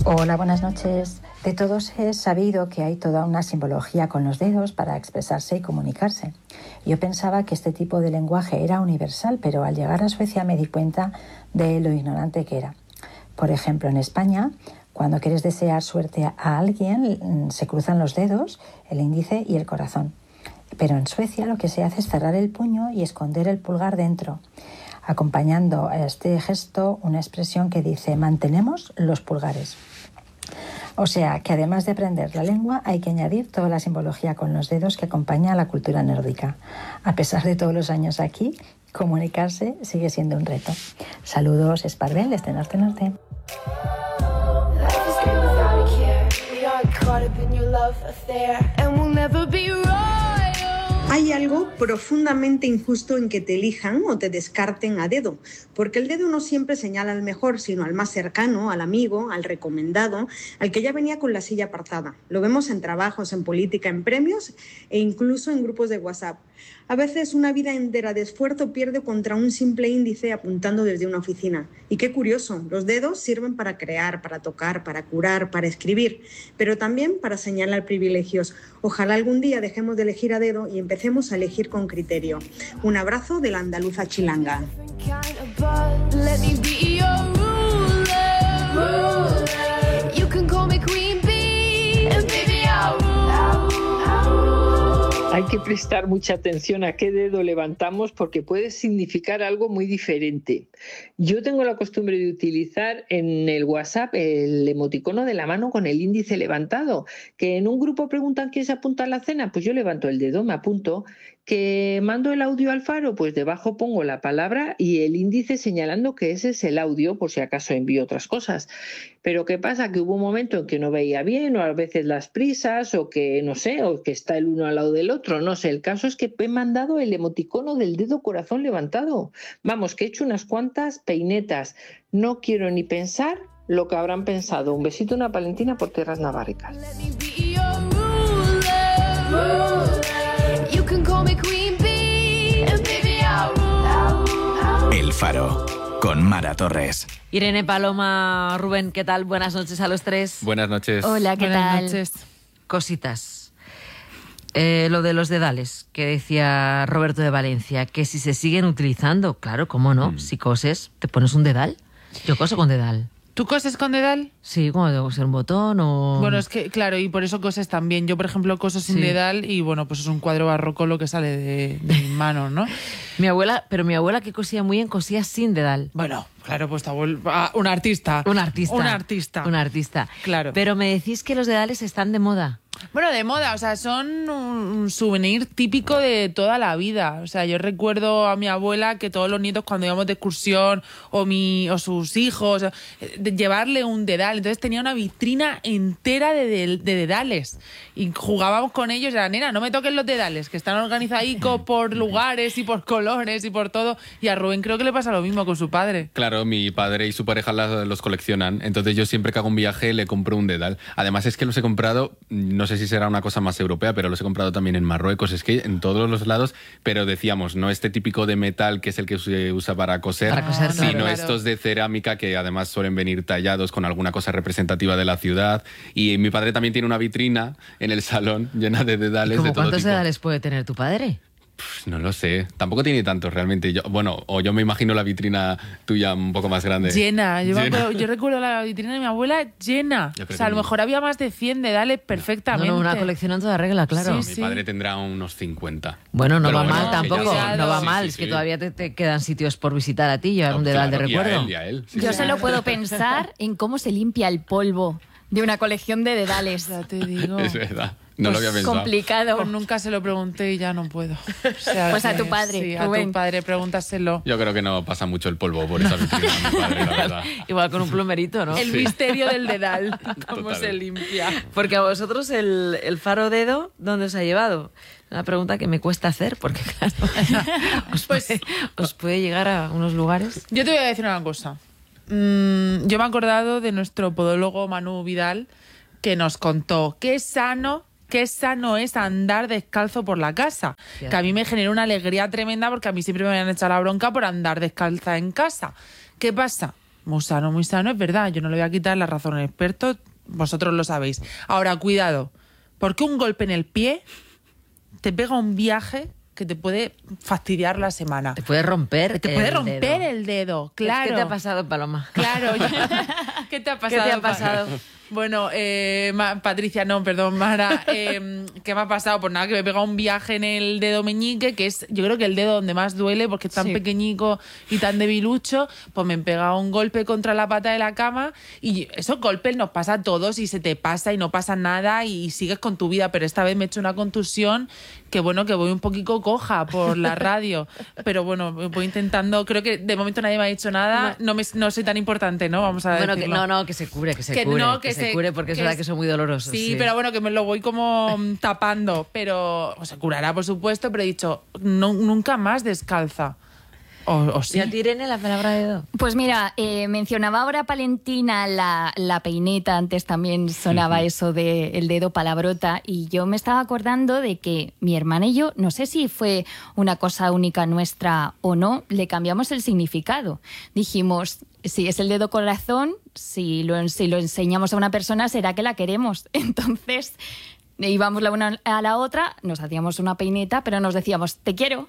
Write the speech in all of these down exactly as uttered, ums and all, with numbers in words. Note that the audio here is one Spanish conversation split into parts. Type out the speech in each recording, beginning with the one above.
Hola, buenas noches. De todos es sabido que hay toda una simbología con los dedos para expresarse y comunicarse. Yo pensaba que este tipo de lenguaje era universal, pero al llegar a Suecia me di cuenta de lo ignorante que era. Por ejemplo, en España, cuando quieres desear suerte a alguien, se cruzan los dedos, el índice y el corazón. Pero en Suecia lo que se hace es cerrar el puño y esconder el pulgar dentro, acompañando a este gesto una expresión que dice «mantenemos los pulgares». O sea, que además de aprender la lengua, hay que añadir toda la simbología con los dedos que acompaña a la cultura nórdica. A pesar de todos los años aquí, comunicarse sigue siendo un reto. Saludos, Esparvel, desde Norte Norte. Hay algo profundamente injusto en que te elijan o te descarten a dedo, porque el dedo no siempre señala al mejor, sino al más cercano, al amigo, al recomendado, al que ya venía con la silla apartada. Lo vemos en trabajos, en política, en premios e incluso en grupos de WhatsApp. A veces una vida entera de esfuerzo pierde contra un simple índice apuntando desde una oficina. Y qué curioso, los dedos sirven para crear, para tocar, para curar, para escribir, pero también para señalar privilegios. Ojalá algún día dejemos de elegir a dedo y empecemos a elegir con criterio. Un abrazo de la andaluza chilanga. Hay que prestar mucha atención a qué dedo levantamos porque puede significar algo muy diferente. Yo tengo la costumbre de utilizar en el WhatsApp el emoticono de la mano con el índice levantado. Que en un grupo preguntan quién se apunta a la cena, pues yo levanto el dedo, me apunto. Que mando el audio al Faro, pues debajo pongo la palabra y el índice señalando que ese es el audio, por si acaso envío otras cosas. Pero ¿qué pasa? Que hubo un momento en que no veía bien, o a veces las prisas, o que no sé, o que está el uno al lado del otro, no sé. El caso es que he mandado el emoticono del dedo corazón levantado. Vamos, que he hecho unas cuantas peinetas. No quiero ni pensar lo que habrán pensado. Un besito, una Valentina por tierras naváricas. El Faro, con Mara Torres. Irene, Paloma, Rubén, ¿qué tal? Buenas noches a los tres. Buenas noches. Hola, ¿qué Buenas tal? noches. Cositas. Eh, lo de los dedales, que decía Roberto de Valencia, que si se siguen utilizando, claro, ¿cómo no? Mm. Si coses, ¿te pones un dedal? Yo coso con dedal. ¿Tú coses con dedal? Sí, como debo ser un botón o... Bueno, es que, claro, y por eso coses también. Yo, por ejemplo, coso sin Sí. dedal y, bueno, pues es un cuadro barroco lo que sale de, de mis manos, ¿no? Mi abuela, pero mi abuela que cosía muy bien, cosía sin dedal. Bueno, claro, pues tu abuela... Ah, un artista. Un artista. Un artista. Un artista. Claro. Pero me decís que los dedales están de moda. Bueno, de moda, o sea, son un souvenir típico de toda la vida. O sea, yo recuerdo a mi abuela que todos los nietos cuando íbamos de excursión o mi o sus hijos, de llevarle un dedal. Entonces tenía una vitrina entera de, de, de dedales y jugábamos con ellos. Y la nena, no me toques los dedales, que están organizadicos por lugares y por colores y por todo. Y a Rubén creo que le pasa lo mismo con su padre. Claro, mi padre y su pareja los coleccionan. Entonces yo siempre que hago un viaje le compro un dedal. Además es que los he comprado, no sé si será una cosa más europea, pero los he comprado también en Marruecos, es que en todos los lados, pero decíamos, no este típico de metal que es el que se usa para coser, Para coser, sino claro. estos de cerámica que además suelen venir tallados con alguna cosa representativa de la ciudad. Y mi padre también tiene una vitrina en el salón llena de dedales de todo ¿Cuántos tipo. dedales puede tener tu padre? Pues no lo sé, tampoco tiene tantos realmente. Yo, bueno, o yo me imagino la vitrina tuya un poco más grande. Llena. Yo, me Llena. acuerdo- yo recuerdo la vitrina de mi abuela llena. Ya, pero O sea, a lo que- mejor había más de cien dedales perfectamente. No, no, una colección en toda regla, claro. Sí, Mi sí. padre tendrá unos cincuenta. Bueno, no Pero va bueno, mal que ya tampoco, son- no va sí, mal, sí, es que sí. todavía te, te quedan sitios por visitar a ti, llevar No, un dedal claro, de y a recuerdo. él, y a él, sí, Yo sí. solo puedo pensar en cómo se limpia el polvo de una colección de dedales. Ya te digo. Es verdad, no lo había pensado. Complicado. Pues nunca se lo pregunté y ya no puedo. O sea Pues a que tu padre, Sí, a Rubén. tu padre, pregúntaselo. Yo creo que no pasa mucho el polvo por esa vitrina, mi padre, la verdad. Igual con un plomerito, ¿no? El Sí. misterio del dedal. Cómo Total. se limpia. Porque a vosotros el, el faro dedo, ¿dónde os ha llevado? Una pregunta que me cuesta hacer porque, claro, os, Pues- puede, os puede llegar a unos lugares. Yo te voy a decir una cosa. Mm, yo me he acordado de nuestro podólogo Manu Vidal que nos contó qué sano, qué sano es andar descalzo por la casa. Cierto. Que a mí me generó una alegría tremenda porque a mí siempre me habían echado la bronca por andar descalza en casa. ¿Qué pasa? Muy sano, muy sano, es verdad. Yo no le voy a quitar la razón al experto, vosotros lo sabéis. Ahora, cuidado, porque un golpe en el pie te pega un viaje que te puede fastidiar la semana. Te puede romper Te el puede romper dedo. el dedo, claro. ¿Qué te ha pasado, Paloma? Claro. ¿Qué te ha pasado? ¿Qué te ha pasado? Bueno, eh, Ma- Patricia, no, perdón, Mara. Eh, ¿Qué me ha pasado? Pues nada, que me he pegado un viaje en el dedo meñique, que es, yo creo que el dedo donde más duele, porque es tan Sí. pequeñico y tan debilucho. Pues me he pegado un golpe contra la pata de la cama y esos golpes nos pasa a todos y se te pasa y no pasa nada y sigues con tu vida. Pero esta vez me he hecho una contusión que, bueno, que voy un poquito coja por la radio. Pero bueno, voy intentando, creo que de momento nadie me ha dicho nada. No, me, no soy tan importante, ¿no? Vamos a Bueno, que, decirlo. no, no, que se cure, que se Que cure. no, que, que se se- cure, porque es que verdad es- que son muy dolorosos. Sí, pero bueno, que me lo voy como mm, tapando. Pero o se curará, por supuesto, pero he dicho, no, nunca más descalza. O, o sí. ¿Y a ti, Irene, la palabra dedo? Pues mira, eh, mencionaba ahora Palentina la, la peineta, antes también sonaba eso de el dedo palabrota, y yo me estaba acordando de que mi hermana y yo, no sé si fue una cosa única nuestra o no, le cambiamos el significado. Dijimos, si es el dedo corazón, si lo, si lo enseñamos a una persona será que la queremos. Entonces íbamos la una a la otra, nos hacíamos una peineta, pero nos decíamos, te quiero.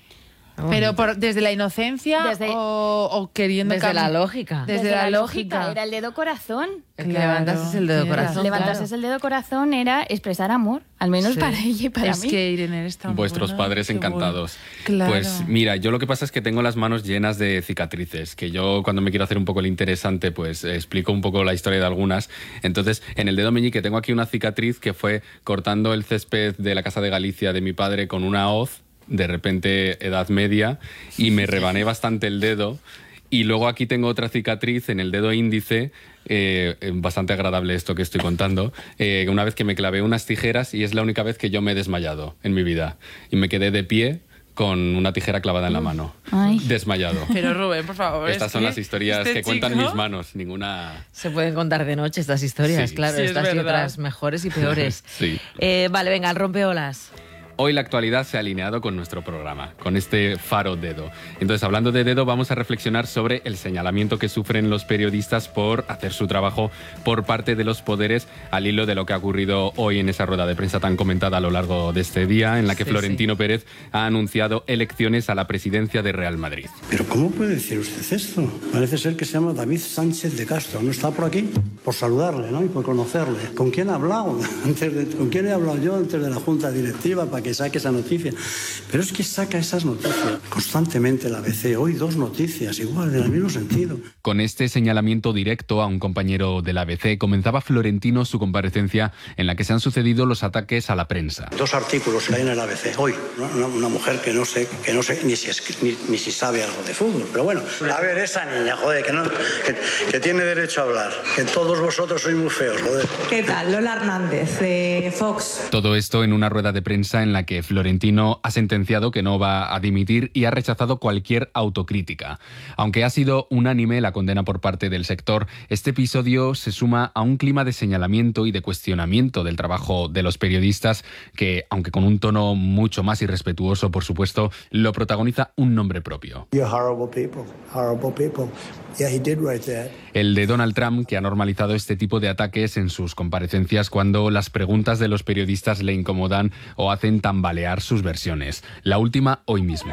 Pero por, desde la inocencia Desde- o, o queriendo Desde cam- la lógica. Desde, la, lógica. Era el dedo corazón. El que levantases el dedo que corazón. era. Levantarse claro. el dedo corazón era expresar amor, al menos Sí. para ella y para es mí. que Irene eres tan Vuestros buena, padres qué encantados. bueno. Claro. Pues mira, yo lo que pasa es que tengo las manos llenas de cicatrices, que yo cuando me quiero hacer un poco el interesante, pues eh, explico un poco la historia de algunas. Entonces, en el dedo meñique tengo aquí una cicatriz que fue cortando el césped de la casa de Galicia de mi padre con una hoz, de repente edad media, y me rebané bastante el dedo. Y luego aquí tengo otra cicatriz en el dedo índice, eh, bastante agradable esto que estoy contando, eh, una vez que me clavé unas tijeras y es la única vez que yo me he desmayado en mi vida. Y me quedé de pie con una tijera clavada en la mano, Ay. desmayado. Pero Rubén, por favor. Estas es son que las historias este que cuentan chico- mis manos, ninguna... Se pueden contar de noche estas historias, Sí. claro, Sí, es estas y verdad. otras mejores y peores. Sí. Eh, vale, venga, el rompeolas. Hoy la actualidad se ha alineado con nuestro programa, con este faro dedo. Entonces, hablando de dedo, vamos a reflexionar sobre el señalamiento que sufren los periodistas por hacer su trabajo por parte de los poderes, al hilo de lo que ha ocurrido hoy en esa rueda de prensa tan comentada a lo largo de este día, en la que Sí, Florentino Pérez ha anunciado elecciones a la presidencia de Real Madrid. Pero ¿cómo puede decir usted esto? Parece ser que se llama David Sánchez de Castro. ¿No está por aquí? Por saludarle, ¿no? Y por conocerle. ¿Con quién ha hablado? Antes de, ¿Con quién he hablado yo antes de la Junta Directiva para que saque esa noticia? Pero es que saca esas noticias constantemente la A B C. Hoy dos noticias igual, en el mismo sentido. Con este señalamiento directo a un compañero de la A B C, comenzaba Florentino su comparecencia en la que se han sucedido los ataques a la prensa. Dos artículos que hay en el A B C. Hoy, una, una mujer que no sé, que no sé ni si, es, ni, ni si sabe algo de fútbol. Pero bueno, a ver, esa niña, joder, que, no, que, que tiene derecho a hablar. Que todos vosotros sois muy feos, joder. ¿Qué tal? Lola Hernández, de Fox. Todo esto en una rueda de prensa en la que Florentino ha sentenciado que no va a dimitir y ha rechazado cualquier autocrítica. Aunque ha sido unánime la condena por parte del sector, este episodio se suma a un clima de señalamiento y de cuestionamiento del trabajo de los periodistas que, aunque con un tono mucho más irrespetuoso, por supuesto, lo protagoniza un nombre propio. You're horrible people, horrible people. Yeah, he did write that. El de Donald Trump, que ha normalizado este tipo de ataques en sus comparecencias cuando las preguntas de los periodistas le incomodan o hacen tambalear sus versiones. La última hoy mismo.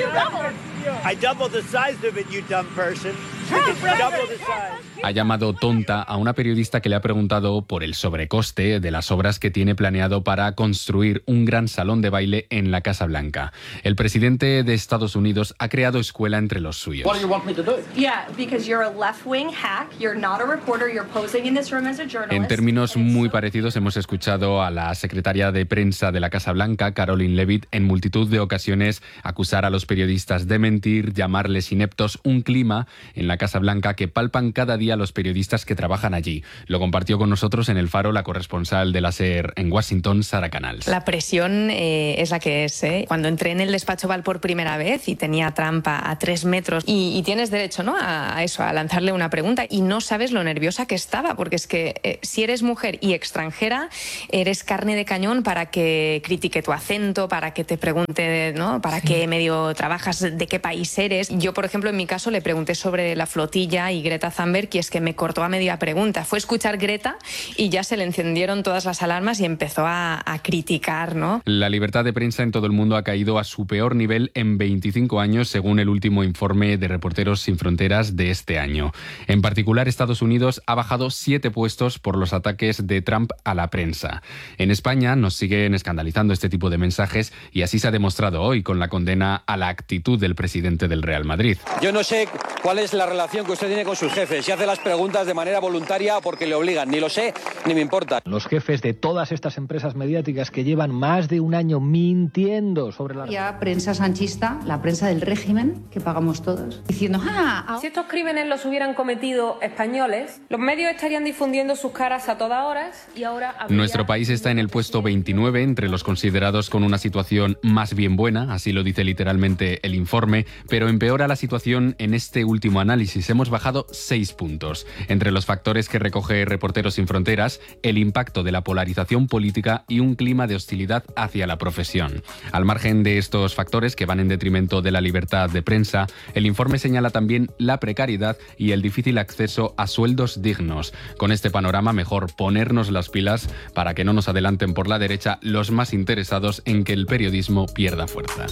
Ha llamado tonta a una periodista que le ha preguntado por el sobrecoste de las obras que tiene planeado para construir un gran salón de baile en la Casa Blanca. El presidente de Estados Unidos ha creado escuela entre los suyos. En términos muy parecidos hemos escuchado a la secretaria de prensa de la Casa Blanca, Caroline Leavitt, en multitud de ocasiones acusar a los periodistas de mentir, llamarles ineptos, un clima en la Casa Blanca que palpan cada día los periodistas que trabajan allí. Lo compartió con nosotros en El Faro la corresponsal de la SER en Washington, Sara Canals. La presión eh, es la que es. ¿eh? Cuando entré en el despacho Oval por primera vez y tenía trampa a tres metros y, y tienes derecho, ¿no? a, a eso, a lanzarle una pregunta y no sabes lo nerviosa que estaba, porque es que eh, si eres mujer y extranjera, eres carne de cañón para que critique tu acento, para que te pregunte, ¿no? para sí. qué medio trabajas, de qué país eres. Yo, por ejemplo, en mi caso le pregunté sobre la la flotilla y Greta Thunberg, y es que me cortó a media pregunta. Fue escuchar Greta y ya se le encendieron todas las alarmas y empezó a, a criticar, ¿no? La libertad de prensa en todo el mundo ha caído a su peor nivel en veinticinco años, según el último informe de Reporteros Sin Fronteras de este año. En particular, Estados Unidos ha bajado siete puestos por los ataques de Trump a la prensa. En España nos siguen escandalizando este tipo de mensajes y así se ha demostrado hoy con la condena a la actitud del presidente del Real Madrid. Yo no sé cuál es la relación que usted tiene con sus jefes, si hace las preguntas de manera voluntaria o porque le obligan, ni lo sé ni me importa. Los jefes de todas estas empresas mediáticas que llevan más de un año mintiendo sobre la... Ya prensa sanchista, la prensa del régimen, que pagamos todos, diciendo... Ah, si estos crímenes los hubieran cometido españoles, los medios estarían difundiendo sus caras a todas horas y ahora... Habría... Nuestro país está en el puesto veintinueve entre los considerados con una situación más bien buena, así lo dice literalmente el informe, pero empeora la situación en este último análisis. Hemos bajado seis puntos. Entre los factores que recoge Reporteros Sin Fronteras, el impacto de la polarización política y un clima de hostilidad hacia la profesión. Al margen de estos factores que van en detrimento de la libertad de prensa, el informe señala también la precariedad y el difícil acceso a sueldos dignos. Con este panorama, mejor ponernos las pilas para que no nos adelanten por la derecha los más interesados en que el periodismo pierda fuerza.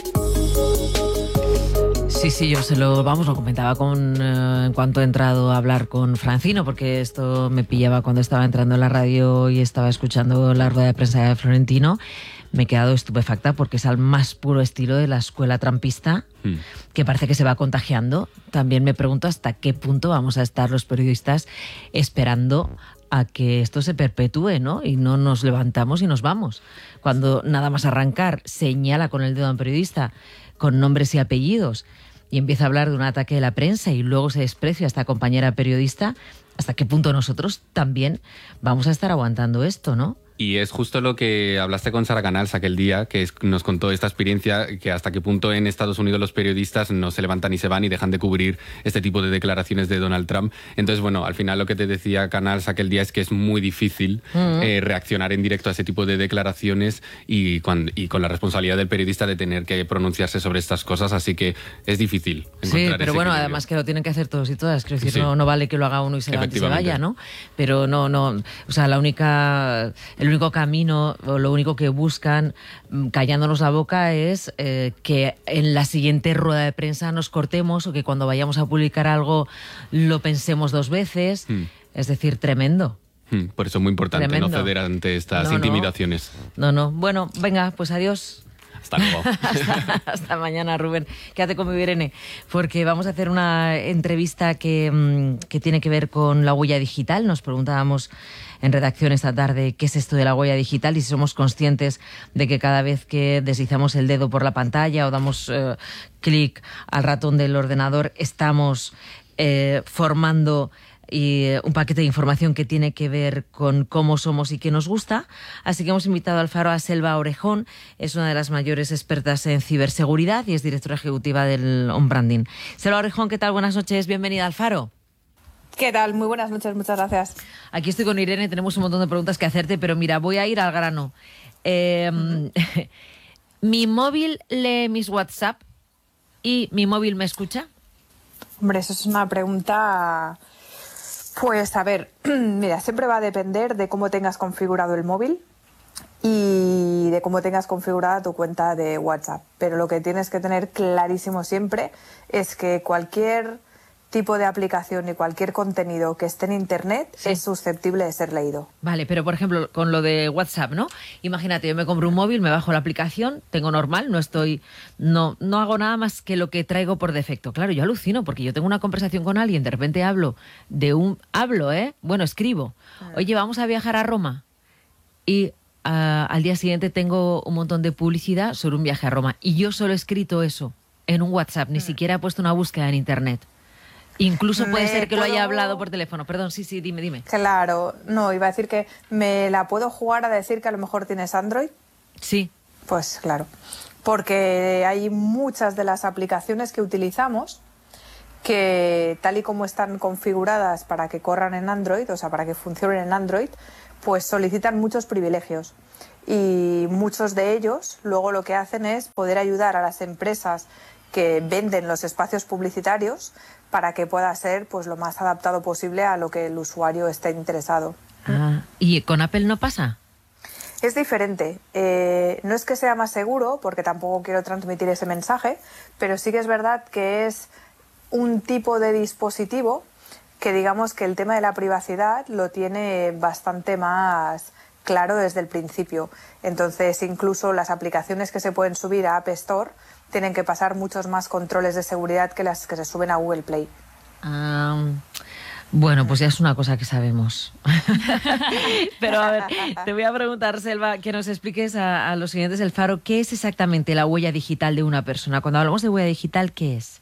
Sí, sí, yo se lo, vamos, lo comentaba con, eh, en cuanto he entrado a hablar con Francino, porque esto me pillaba cuando estaba entrando en la radio y estaba escuchando la rueda de prensa de Florentino. Me he quedado estupefacta porque es al más puro estilo de la escuela trumpista, hmm. que parece que se va contagiando. También me pregunto hasta qué punto vamos a estar los periodistas esperando a que esto se perpetúe, ¿no? Y no nos levantamos y nos vamos. Cuando nada más arrancar señala con el dedo a un periodista con nombres y apellidos y empieza a hablar de un ataque de la prensa y luego se desprecia a esta compañera periodista, ¿hasta qué punto nosotros también vamos a estar aguantando esto, no? Y es justo lo que hablaste con Sara Canals aquel día, que es, nos contó esta experiencia, que hasta qué punto en Estados Unidos los periodistas no se levantan y se van y dejan de cubrir este tipo de declaraciones de Donald Trump. Entonces, bueno, al final lo que te decía Canals aquel día es que es muy difícil uh-huh. eh, reaccionar en directo a ese tipo de declaraciones y, cuando, y con la responsabilidad del periodista de tener que pronunciarse sobre estas cosas, así que es difícil encontrar Sí, pero ese bueno, equilibrio. Además que lo tienen que hacer todos y todas, quiero decir, sí. no, no vale que lo haga uno y se levante y se vaya, ¿no? Pero no, no, o sea, la única, el único camino o lo único que buscan, callándonos la boca, es eh, que en la siguiente rueda de prensa nos cortemos o que cuando vayamos a publicar algo lo pensemos dos veces. Mm. Es decir, tremendo. Mm, por eso es muy importante Tremendo. no ceder ante estas no, intimidaciones. No, no. Bueno, venga, pues adiós. Hasta luego. hasta, hasta mañana, Rubén. Quédate conmigo, Irene, porque vamos a hacer una entrevista que, que tiene que ver con la huella digital. Nos preguntábamos en redacción esta tarde qué es esto de la huella digital y si somos conscientes de que cada vez que deslizamos el dedo por la pantalla o damos eh, clic al ratón del ordenador estamos eh, formando y un paquete de información que tiene que ver con cómo somos y qué nos gusta. Así que hemos invitado al Faro a Selva Orejón, es una de las mayores expertas en ciberseguridad y es directora ejecutiva del On Branding. Selva Orejón, ¿qué tal? Buenas noches, bienvenida al Faro. ¿Qué tal? Muy buenas noches, muchas gracias. Aquí estoy con Irene, tenemos un montón de preguntas que hacerte, pero mira, voy a ir al grano. Eh, uh-huh. ¿Mi móvil lee mis WhatsApp y mi móvil me escucha? Hombre, eso es una pregunta... Pues a ver, mira, siempre va a depender de cómo tengas configurado el móvil y de cómo tengas configurada tu cuenta de WhatsApp. Pero lo que tienes que tener clarísimo siempre es que cualquier tipo de aplicación y cualquier contenido que esté en Internet sí. es susceptible de ser leído. Vale, pero por ejemplo, con lo de WhatsApp, ¿no? Imagínate, yo me compro un móvil, me bajo la aplicación, tengo normal, no estoy, no, no hago nada más que lo que traigo por defecto. Claro, yo alucino porque yo tengo una conversación con alguien, de repente hablo de un, hablo, ¿eh? Bueno, escribo. Oye, vamos a viajar a Roma. Y uh, al día siguiente tengo un montón de publicidad sobre un viaje a Roma. Y yo solo he escrito eso en un WhatsApp, ni siquiera he puesto una búsqueda en Internet. Incluso puede ser que lo haya hablado por teléfono. Perdón, sí, sí, dime, dime. Claro, no, iba a decir que me la puedo jugar a decir que a lo mejor tienes Android. Sí. Pues claro, porque hay muchas de las aplicaciones que utilizamos que tal y como están configuradas para que corran en Android, o sea, para que funcionen en Android, pues solicitan muchos privilegios. Y muchos de ellos luego lo que hacen es poder ayudar a las empresas que venden los espacios publicitarios para que pueda ser pues lo más adaptado posible a lo que el usuario esté interesado. Ah, ¿y con Apple no pasa? Es diferente. Eh, no es que sea más seguro, porque tampoco quiero transmitir ese mensaje, pero sí que es verdad que es un tipo de dispositivo que digamos que el tema de la privacidad lo tiene bastante más claro desde el principio. Entonces, incluso las aplicaciones que se pueden subir a App Store tienen que pasar muchos más controles de seguridad que las que se suben a Google Play. Um, bueno, pues ya es una cosa que sabemos. Pero a ver, te voy a preguntar, Selva, que nos expliques a, a los siguientes del Faro, ¿qué es exactamente la huella digital de una persona? Cuando hablamos de huella digital, ¿qué es?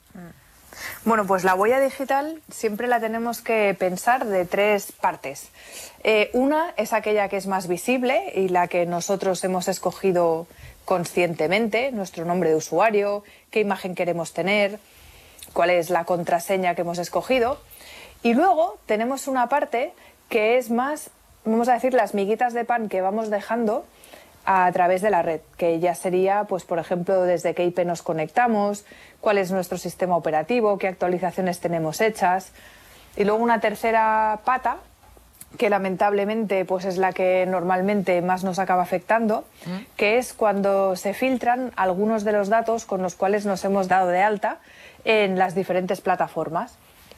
Bueno, pues la huella digital siempre la tenemos que pensar de tres partes. Eh, una es aquella que es más visible y la que nosotros hemos escogido conscientemente, nuestro nombre de usuario, qué imagen queremos tener, cuál es la contraseña que hemos escogido. Y luego tenemos una parte que es más, vamos a decir, las miguitas de pan que vamos dejando a través de la red, que ya sería, pues por ejemplo, desde qué I P nos conectamos, cuál es nuestro sistema operativo, qué actualizaciones tenemos hechas. Y luego una tercera pata, que lamentablemente pues es la que normalmente más nos acaba afectando, ¿Mm? que es cuando se filtran algunos de los datos con los cuales nos hemos dado de alta en las diferentes plataformas.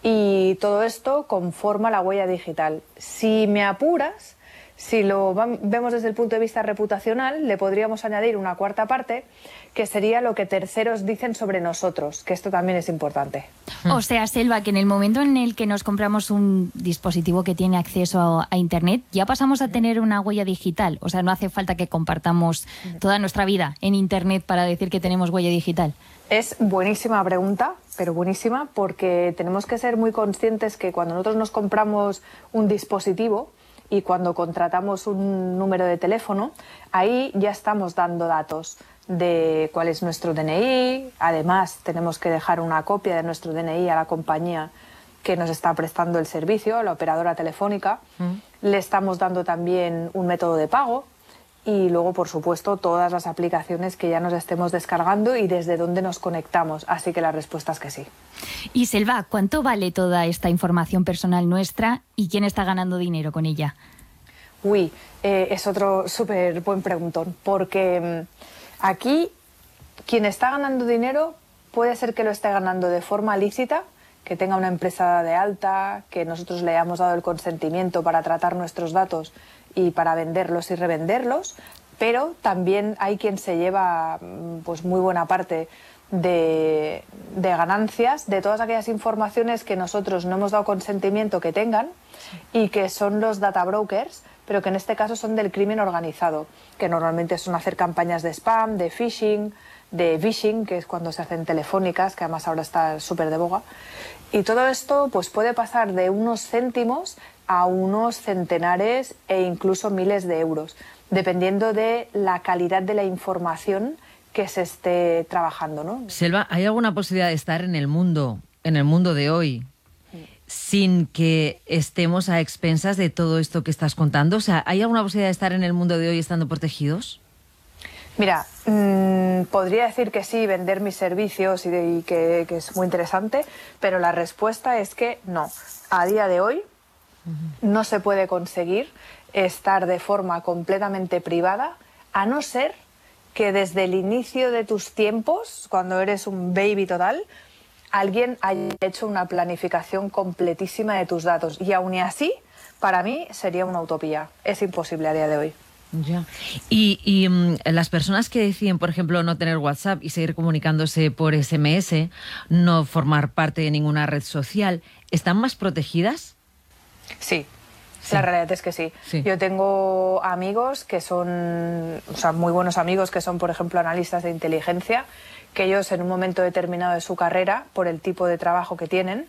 Y todo esto conforma la huella digital. Si me apuras, si lo vemos desde el punto de vista reputacional, le podríamos añadir una cuarta parte, que sería lo que terceros dicen sobre nosotros, que esto también es importante. O sea, Selva, que en el momento en el que nos compramos un dispositivo que tiene acceso a, a Internet, ya pasamos a tener una huella digital. O sea, no hace falta que compartamos toda nuestra vida en Internet para decir que tenemos huella digital. Es buenísima pregunta, pero buenísima, porque tenemos que ser muy conscientes que cuando nosotros nos compramos un dispositivo y cuando contratamos un número de teléfono, ahí ya estamos dando datos de cuál es nuestro D N I. Además, tenemos que dejar una copia de nuestro D N I a la compañía que nos está prestando el servicio, a la operadora telefónica. Mm. Le estamos dando también un método de pago y luego, por supuesto, todas las aplicaciones que ya nos estemos descargando y desde dónde nos conectamos. Así que la respuesta es que sí. Y Selva, ¿cuánto vale toda esta información personal nuestra y quién está ganando dinero con ella? Uy, eh, es otro súper buen preguntón, porque mmm, aquí quien está ganando dinero puede ser que lo esté ganando de forma lícita, que tenga una empresa de alta, que nosotros le hayamos dado el consentimiento para tratar nuestros datos y para venderlos y revenderlos, pero también hay quien se lleva pues muy buena parte de, de ganancias de todas aquellas informaciones que nosotros no hemos dado consentimiento que tengan y que son los data brokers, pero que en este caso son del crimen organizado, que normalmente son hacer campañas de spam, de phishing, de vishing, que es cuando se hacen telefónicas, que además ahora está súper de boga. Y todo esto pues puede pasar de unos céntimos a unos centenares e incluso miles de euros, dependiendo de la calidad de la información que se esté trabajando, ¿no? Selva, ¿hay alguna posibilidad de estar en el mundo, en el mundo de hoy, sin que estemos a expensas de todo esto que estás contando? O sea, ¿hay alguna posibilidad de estar en el mundo de hoy estando protegidos? Mira, mmm, podría decir que sí, vender mis servicios y, de, y que, que es muy interesante, pero la respuesta es que no. A día de hoy uh-huh. no se puede conseguir estar de forma completamente privada, a no ser que desde el inicio de tus tiempos, cuando eres un baby total, alguien haya hecho una planificación completísima de tus datos. Y aún y así, para mí, sería una utopía. Es imposible a día de hoy. Ya. Y, y um, las personas que deciden, por ejemplo, no tener WhatsApp y seguir comunicándose por ese eme ese, no formar parte de ninguna red social, ¿están más protegidas? Sí. Sí. La realidad es que sí. sí. Yo tengo amigos que son, o sea, muy buenos amigos que son, por ejemplo, analistas de inteligencia, que ellos en un momento determinado de su carrera, por el tipo de trabajo que tienen,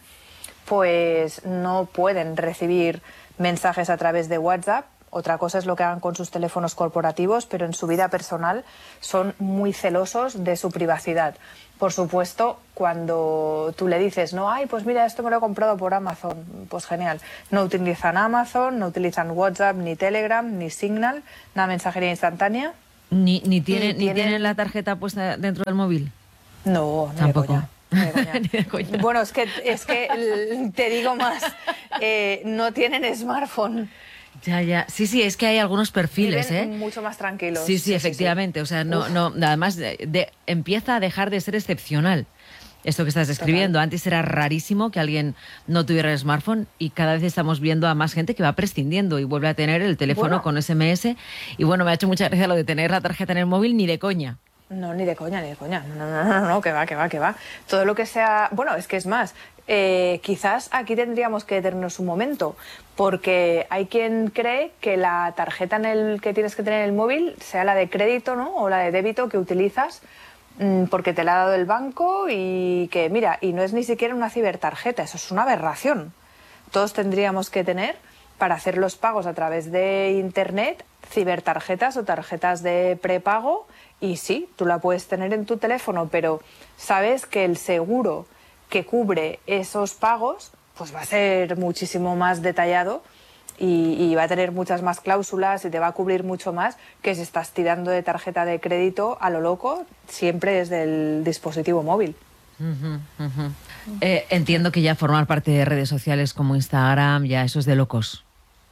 pues no pueden recibir mensajes a través de WhatsApp. Otra cosa es lo que hagan con sus teléfonos corporativos, pero en su vida personal son muy celosos de su privacidad. Por supuesto, cuando tú le dices, no, ay, pues mira, esto me lo he comprado por Amazon, pues genial. No utilizan Amazon, no utilizan WhatsApp, ni Telegram, ni Signal, nada mensajería instantánea. Ni, ni, tiene, ni, tienen... ni tienen la tarjeta puesta dentro del móvil. No, no Tampoco. Ni de coña. Bueno, es que, es que te digo más, eh, no tienen smartphone. Ya, ya. Sí, sí, es que hay algunos perfiles, Viven ¿eh? mucho más tranquilos. Sí, sí, efectivamente. O sea, no, Uf. no, además de, de- empieza a dejar de ser excepcional. Esto que estás describiendo. Antes era rarísimo que alguien no tuviera el smartphone y cada vez estamos viendo a más gente que va prescindiendo y vuelve a tener el teléfono Bueno. con ese eme ese. Y bueno, me ha hecho mucha gracia lo de tener la tarjeta en el móvil, ni de coña. No, ni de coña, ni de coña. No, no, no, no, no, que va, que va, que va. Todo lo que sea... Bueno, es que es más, eh, quizás aquí tendríamos que detenernos un momento, porque hay quien cree que la tarjeta en el que tienes que tener en el móvil sea la de crédito, ¿no? O la de débito que utilizas mmm, porque te la ha dado el banco y que, mira, y no es ni siquiera una cibertarjeta, eso es una aberración. Todos tendríamos que tener, para hacer los pagos a través de Internet, cibertarjetas o tarjetas de prepago. Y sí, tú la puedes tener en tu teléfono, pero sabes que el seguro que cubre esos pagos pues va a ser muchísimo más detallado y, y va a tener muchas más cláusulas y te va a cubrir mucho más que si estás tirando de tarjeta de crédito a lo loco, siempre desde el dispositivo móvil. Ujú, ujú. Eh, entiendo que ya formar parte de redes sociales como Instagram, ya eso es de locos.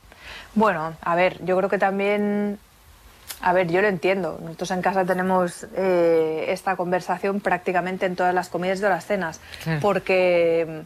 Bueno, a ver, yo creo que también... A ver, yo lo entiendo. Nosotros en casa tenemos eh, esta conversación prácticamente en todas las comidas de las cenas, Claro. porque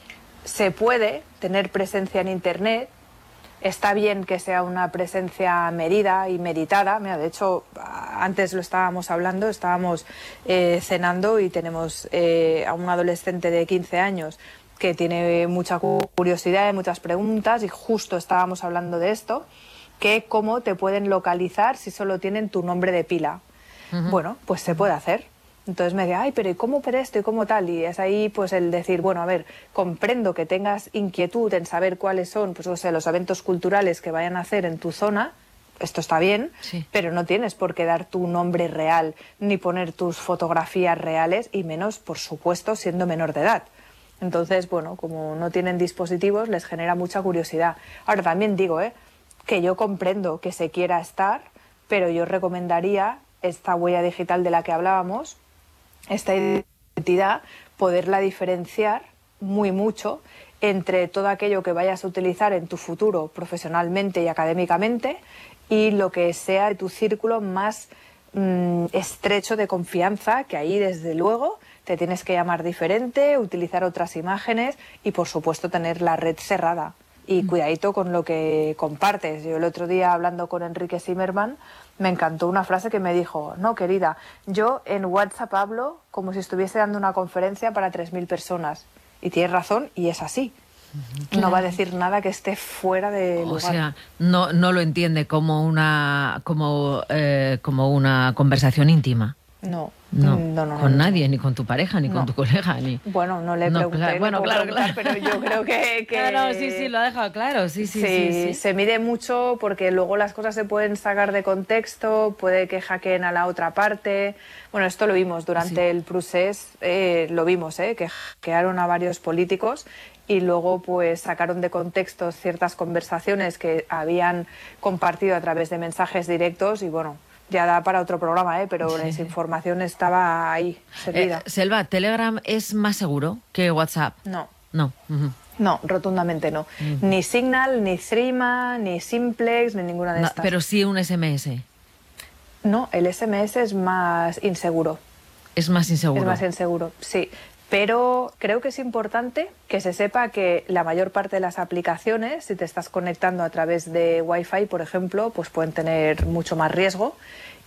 se puede tener presencia en Internet. Está bien que sea una presencia medida y meditada. Mira, de hecho, antes lo estábamos hablando, estábamos eh, cenando y tenemos eh, a un adolescente de quince años que tiene mucha curiosidad y muchas preguntas y justo estábamos hablando de esto, que cómo te pueden localizar si solo tienen tu nombre de pila. Ujú. Bueno, pues se puede hacer. Entonces me decía, ay, pero ¿y cómo pero esto y cómo tal? Y es ahí pues el decir, bueno, a ver, comprendo que tengas inquietud en saber cuáles son pues, o sea, los eventos culturales que vayan a hacer en tu zona, esto está bien, Sí. pero no tienes por qué dar tu nombre real ni poner tus fotografías reales y menos, por supuesto, siendo menor de edad. Entonces, bueno, como no tienen dispositivos, les genera mucha curiosidad. Ahora también digo, ¿eh? que yo comprendo que se quiera estar, pero yo recomendaría esta huella digital de la que hablábamos, esta identidad, poderla diferenciar muy mucho entre todo aquello que vayas a utilizar en tu futuro profesionalmente y académicamente y lo que sea de tu círculo más mmm, estrecho de confianza, que ahí desde luego te tienes que llamar diferente, utilizar otras imágenes y por supuesto tener la red cerrada. Y cuidadito con lo que compartes. Yo el otro día hablando con Enrique Zimmerman me encantó una frase que me dijo, no querida, yo en WhatsApp hablo como si estuviese dando una conferencia para tres mil personas. Y tienes razón y es así. Claro. No va a decir nada que esté fuera de O lugar. sea, no, no lo entiende como una, como, eh, como una conversación íntima. No, No, no, no, con no, nadie, ni con tu pareja, ni No. con tu colega, ni... Bueno, no le No, pregunté, claro, no bueno, puedo claro, preguntar, claro. pero yo creo que... que... Claro, sí, sí, lo ha dejado claro, sí, sí, sí, Sí, sí. se mide mucho porque luego las cosas se pueden sacar de contexto, puede que hackeen a la otra parte. Bueno, esto lo vimos durante Sí. el procés, eh, lo vimos, eh, que hackearon a varios políticos y luego pues sacaron de contexto ciertas conversaciones que habían compartido a través de mensajes directos y bueno, ya da para otro programa, ¿eh? Pero la desinformación estaba ahí, servida. Eh, Selva, ¿Telegram es más seguro que WhatsApp? No. No. Ujú. No, rotundamente no. Ujú. Ni Signal, ni Threema, ni Simplex, ni ninguna de No, estas. pero sí un ese eme ese. No, el ese eme ese es más inseguro. Es más inseguro. Es más inseguro, sí. Pero creo que es importante que se sepa que la mayor parte de las aplicaciones, si te estás conectando a través de Wi-Fi, por ejemplo, pues pueden tener mucho más riesgo.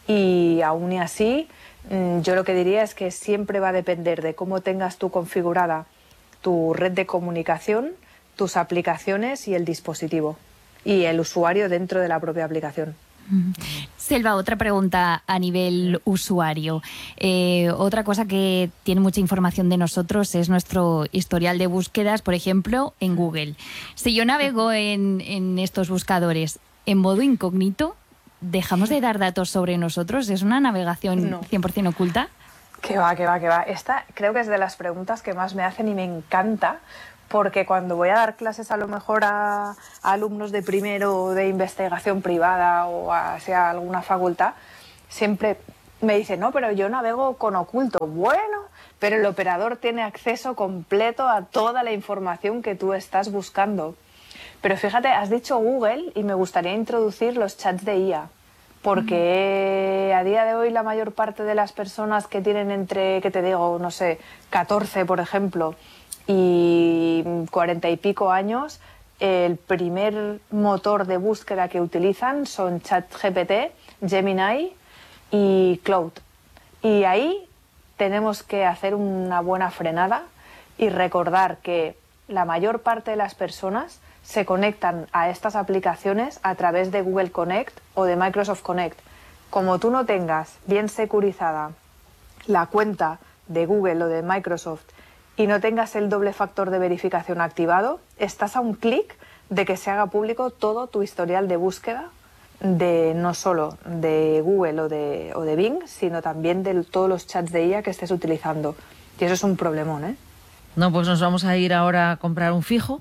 Y aún y así, mm, yo lo que diría es que siempre va a depender de cómo tengas tú configurada tu red de comunicación, tus aplicaciones y el dispositivo. Y el usuario dentro de la propia aplicación. Selva, otra pregunta a nivel usuario. Eh, otra cosa que tiene mucha información de nosotros es nuestro historial de búsquedas, por ejemplo, en Google. Si yo navego en, en estos buscadores en modo incógnito, ¿dejamos de dar datos sobre nosotros? ¿Es una navegación No. cien por ciento oculta? Que va, que va, que va. Esta creo que es de las preguntas que más me hacen y me encanta, porque cuando voy a dar clases a lo mejor a, a alumnos de primero de investigación privada o hacia alguna facultad, siempre me dice, no, pero yo navego con oculto. Bueno, pero el operador tiene acceso completo a toda la información que tú estás buscando. Pero fíjate, has dicho Google y me gustaría introducir los chats de I A. Porque a día de hoy la mayor parte de las personas que tienen entre, ¿qué te digo? No sé, catorce, por ejemplo, y cuarenta y pico años, el primer motor de búsqueda que utilizan son ChatGPT, Gemini y Claude. Y ahí tenemos que hacer una buena frenada y recordar que la mayor parte de las personas se conectan a estas aplicaciones a través de Google Connect o de Microsoft Connect. Como tú no tengas bien securizada la cuenta de Google o de Microsoft y no tengas el doble factor de verificación activado, estás a un clic de que se haga público todo tu historial de búsqueda, de no solo de Google o de, o de Bing, sino también de todos los chats de I A que estés utilizando. Y eso es un problemón, ¿eh? No, pues nos vamos a ir ahora a comprar un fijo.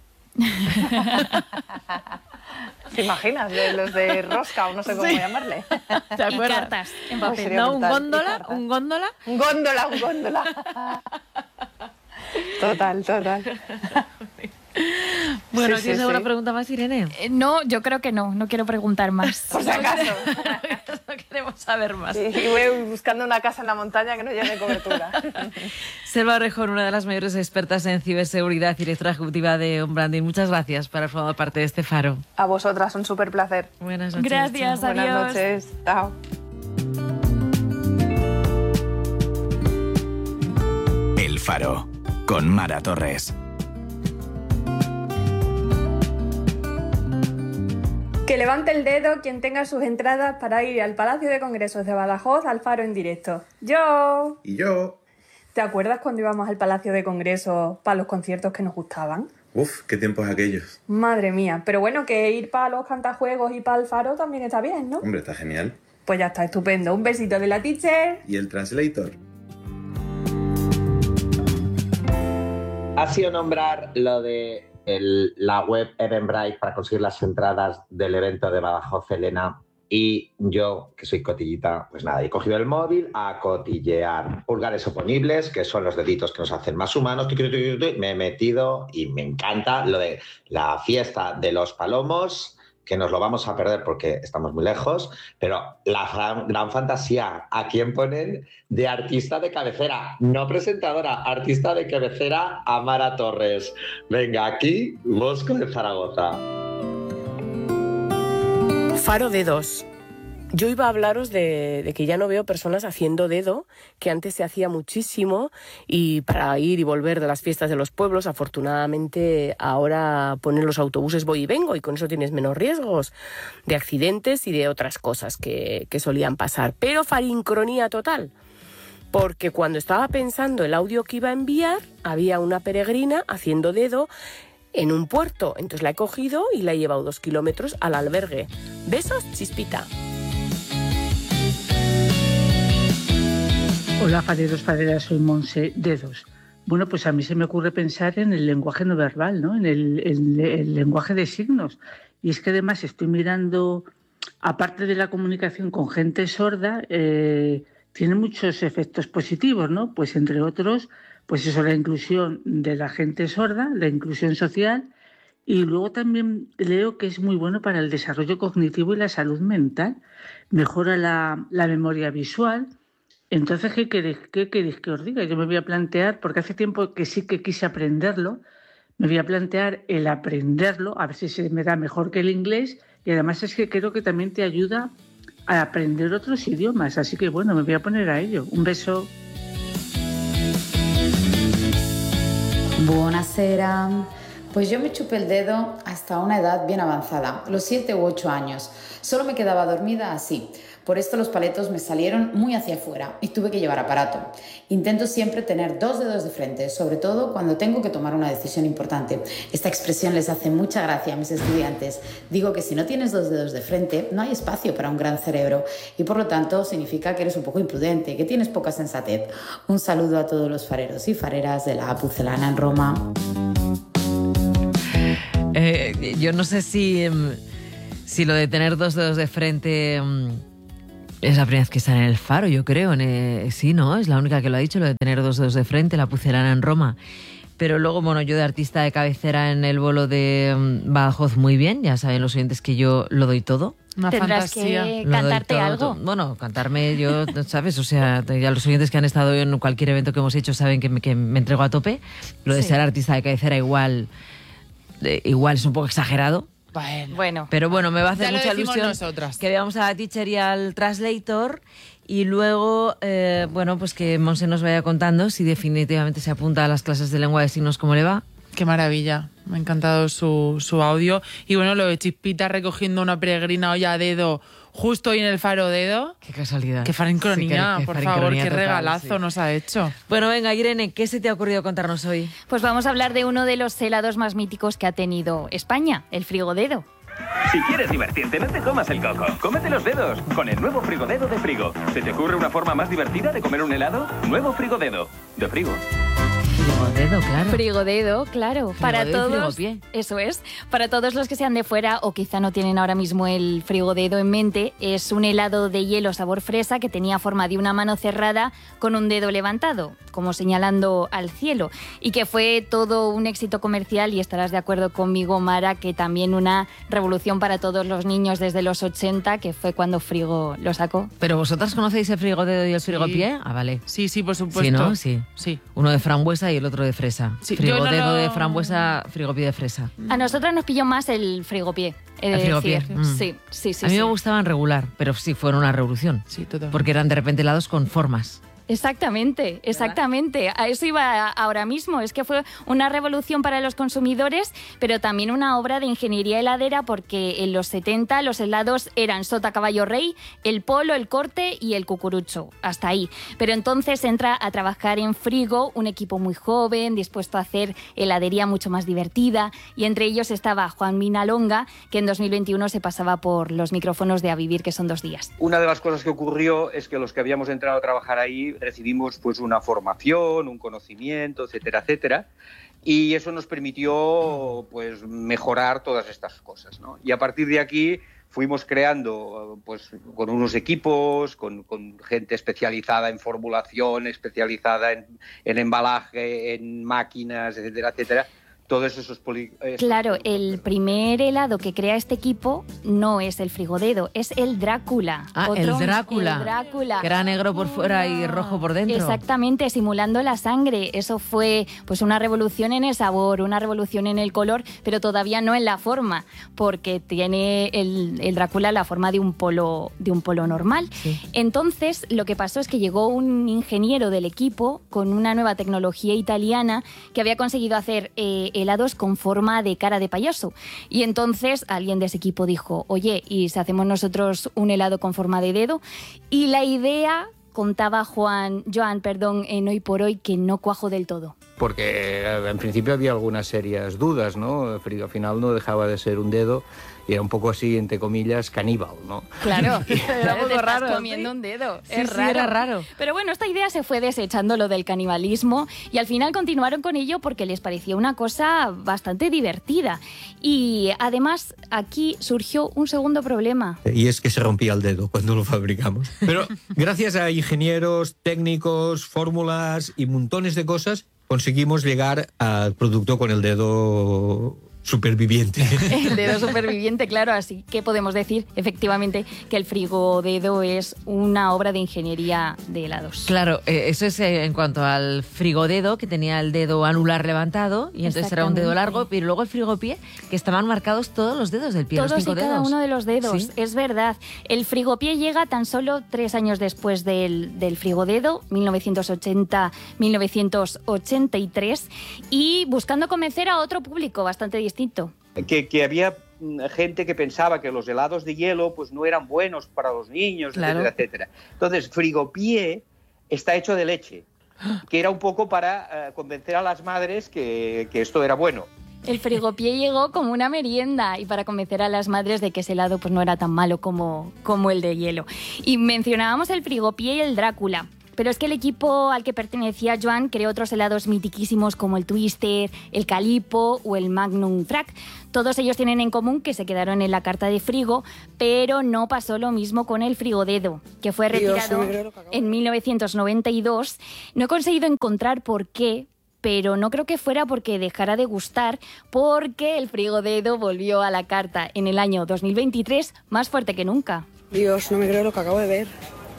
¿Te imaginas? De los de rosca o no sé cómo Sí. llamarle. ¿Te acuerdas? Y cartas en papel. Sería No, un brutal. góndola, Y cartas. un góndola. Un góndola, un góndola. Total, total. Bueno, Sí, ¿tienes sí, alguna sí. pregunta más, Irene? Eh, No, yo creo que no, no quiero preguntar más. Por si acaso. No queremos saber más. Y y voy buscando una casa en la montaña que no lleve cobertura. Selva Orejón, una de las mayores expertas en ciberseguridad y directora ejecutiva de On Branding. Muchas gracias por haber formado parte de este faro. A vosotras, un súper placer. Buenas noches. Gracias, Chao. adiós. Buenas noches. Chao. El Faro, con Mara Torres. Que levante el dedo quien tenga sus entradas para ir al Palacio de Congresos de Badajoz al Faro en directo. ¡Yo! Y yo. ¿Te acuerdas cuando íbamos al Palacio de Congresos para los conciertos que nos gustaban? Uf, qué tiempos aquellos. Madre mía, pero bueno, que ir para los cantajuegos y para el Faro también está bien, ¿no? Hombre, está genial. Pues ya está, estupendo. Un besito de la teacher. ¿Y el translator? Ha sido nombrar lo de el- la web Eventbrite para conseguir las entradas del evento de Badajoz, Elena. Y yo, que soy cotillita, pues nada, he cogido el móvil a cotillear. Pulgares oponibles, que son los deditos que nos hacen más humanos. Tuc, tuc, tuc, tuc. Me he metido y me encanta lo de la fiesta de los palomos, que nos lo vamos a perder porque estamos muy lejos, pero la gran, gran fantasía, ¿a quién ponen de artista de cabecera? No presentadora, artista de cabecera, a Mara Torres. Venga, aquí, Bosco de Zaragoza. Faro dedos. Yo iba a hablaros de, de que ya no veo personas haciendo dedo, que antes se hacía muchísimo, y para ir y volver de las fiestas de los pueblos, afortunadamente ahora ponen los autobuses voy y vengo, y con eso tienes menos riesgos de accidentes y de otras cosas que, que solían pasar. Pero farincronía total, porque cuando estaba pensando el audio que iba a enviar, había una peregrina haciendo dedo en un puerto. Entonces la he cogido y la he llevado dos kilómetros al albergue. Besos, Chispita. Hola, fareros, fareras, soy Monse Dedos. Bueno, pues a mí se me ocurre pensar en el lenguaje no verbal, ¿no? En el, el- el lenguaje de signos. Y es que además estoy mirando, aparte de la comunicación con gente sorda, eh, tiene muchos efectos positivos, ¿no? Pues entre otros, pues eso, la inclusión de la gente sorda, la inclusión social, y luego también leo que es muy bueno para el desarrollo cognitivo y la salud mental. Mejora la, la memoria visual. Entonces, ¿qué queréis, ¿qué queréis que os diga? Yo me voy a plantear, porque hace tiempo que sí que quise aprenderlo, me voy a plantear el aprenderlo, a ver si se me da mejor que el inglés, y además es que creo que también te ayuda a aprender otros idiomas. Así que bueno, me voy a poner a ello. Un beso. Buonasera. Pues yo me chupé el dedo hasta una edad bien avanzada, los siete u ocho años. Solo me quedaba dormida así. Por esto los paletos me salieron muy hacia afuera y tuve que llevar aparato. Intento siempre tener dos dedos de frente, sobre todo cuando tengo que tomar una decisión importante. Esta expresión les hace mucha gracia a mis estudiantes. Digo que si no tienes dos dedos de frente, no hay espacio para un gran cerebro y por lo tanto significa que eres un poco imprudente, que tienes poca sensatez. Un saludo a todos los fareros y fareras de la Pucelana en Roma. Eh, yo no sé si, em, si lo de tener dos dedos de frente em, Es la primera vez que está en el Faro, yo creo. En el, sí, ¿no? Es la única que lo ha dicho, lo de tener dos dedos de frente, la porcelana en Roma. Pero luego, bueno, yo de artista de cabecera en el bolo de um, Badajoz muy bien. Ya saben los oyentes que yo lo doy todo. Una Tendrás fantasía. que Lo cantarte doy todo, algo. todo. Bueno, cantarme yo, ¿sabes? O sea, ya los oyentes que han estado en cualquier evento que hemos hecho saben que me, que me entrego a tope. Lo de Sí. ser artista de cabecera igual, eh, igual es un poco exagerado. Bueno. Bueno, Pero bueno, me va a hacer Ya lo mucha decimos ilusión nosotras. que veamos a la teacher y al translator y luego, eh, bueno, pues que Monse nos vaya contando si definitivamente se apunta a las clases de lengua de signos, cómo le va. Qué maravilla, me ha encantado su, su audio. Y bueno, lo de Chispita recogiendo una peregrina olla a dedo justo hoy en el Faro Dedo. Qué casualidad. Qué farincronía, Sí, qué- qué por farincronía favor, qué total, regalazo sí. nos ha hecho. Bueno, venga, Irene, ¿qué se te ha ocurrido contarnos hoy? pues vamos a hablar de uno de los helados más míticos que ha tenido España, el frigodedo. Si quieres divertirte, no te comas el coco. Cómete los dedos con el nuevo Frigodedo de Frigo. ¿Se te ocurre una forma más divertida de comer un helado? Nuevo Frigodedo de Frigo. Frigodedo, claro. Frigodedo, claro. Para Frigodedo y todos, frigopié. eso es. Para todos los que sean de fuera o quizá no tienen ahora mismo el frigodedo en mente, es un helado de hielo sabor fresa que tenía forma de una mano cerrada con un dedo levantado, como señalando al cielo, y que fue todo un éxito comercial, y estarás de acuerdo conmigo, Mara, que también una revolución para todos los niños desde los ochenta, que fue cuando Frigo lo sacó. ¿Pero vosotras conocéis el frigodedo y el frigopié? Ah, vale. Sí, sí, por supuesto. Sí, ¿no? Sí. Sí. Uno de frambuesa y el otro de fresa. Sí, yo frigodedo no lo- de frambuesa, frigopié de fresa. A nosotras nos pilló más el frigopié. he de El frigopié. decir. Mm. Sí, sí, sí. a mí sí. me gustaban regular, pero sí fueron una revolución. Sí, totalmente. Porque eran de repente helados con formas. Exactamente, exactamente. A eso iba ahora mismo. Es que fue una revolución para los consumidores, pero también una obra de ingeniería heladera, porque en los setenta los helados eran sota, caballo, rey, el polo, el corte y el cucurucho. Hasta ahí. Pero entonces entra a trabajar en Frigo un equipo muy joven, dispuesto a hacer heladería mucho más divertida, y entre ellos estaba Juan Minalonga, que en dos mil veintiuno se pasaba por los micrófonos de A Vivir, que son dos días. Una de las cosas que ocurrió es que los que habíamos entrado a trabajar ahí recibimos pues una formación, un conocimiento, etcétera, etcétera, y eso nos permitió pues mejorar todas estas cosas, ¿no? Y a partir de aquí fuimos creando pues con unos equipos, con, con gente especializada en formulación, especializada en, en embalaje, en máquinas, etcétera, etcétera. Todos esos poli... esos Claro, el primer helado que crea este equipo no es el frigodedo, es el Drácula. Ah, Otro- el Drácula. El Drácula. Que era negro por fuera y rojo por dentro. Exactamente, simulando la sangre. Eso fue pues una revolución en el sabor, una revolución en el color, pero todavía no en la forma, porque tiene el, el Drácula la forma de un polo, de un polo normal. Sí. Entonces, lo que pasó es que llegó un ingeniero del equipo con una nueva tecnología italiana que había conseguido hacer eh, helados con forma de cara de payaso. Y entonces alguien de ese equipo dijo, oye, ¿y si hacemos nosotros un helado con forma de dedo? Y la idea, contaba Juan, Joan, perdón, en Hoy por Hoy, que no cuajó del todo. Porque eh, en principio había algunas serias dudas, ¿no? El frigo al final no dejaba de ser un dedo y era un poco así, entre comillas, caníbal, ¿no? Claro, Era un poco te estás raro, comiendo un dedo. Sí, es sí, raro. era raro. Pero bueno, esta idea se fue desechando, lo del canibalismo, y al final continuaron con ello porque les parecía una cosa bastante divertida. Y además aquí surgió un segundo problema. Y es que se rompía el dedo cuando lo fabricamos. Pero gracias a ingenieros, técnicos, fórmulas y montones de cosas, conseguimos llegar al producto con el dedo superviviente. El dedo superviviente, claro, así que podemos decir efectivamente que el frigodedo es una obra de ingeniería de helados. Claro, eh, eso es eh, en cuanto al frigodedo, que tenía el dedo anular levantado, y entonces era un dedo largo, pero luego el frigopié, que estaban marcados todos los dedos del pie, Todos los cinco y cada dedos. uno de los dedos, Sí. es verdad. El frigopié llega tan solo tres años después del, del frigodedo, mil novecientos ochenta a mil novecientos ochenta y tres, y buscando convencer a otro público bastante distinto. Que, que había mm, gente que pensaba que los helados de hielo pues no eran buenos para los niños, Claro. etcétera, etcétera. Entonces, frigopié está hecho de leche, que era un poco para eh, convencer a las madres que, que esto era bueno. El frigopié llegó como una merienda y para convencer a las madres de que ese helado pues no era tan malo como, como el de hielo. Y mencionábamos el frigopié y el Drácula. pero es que el equipo al que pertenecía Joan creó otros helados mitiquísimos como el Twister, el Calippo o el Magnum Frac. Todos ellos tienen en común que se quedaron en la carta de frigo, pero no pasó lo mismo con el Frigodedo, que fue retirado Dios, en mil novecientos noventa y dos. No he conseguido encontrar por qué, pero no creo que fuera porque dejara de gustar, porque el Frigodedo volvió a la carta en el año dos mil veintitrés más fuerte que nunca. Dios, no me creo lo que acabo de ver.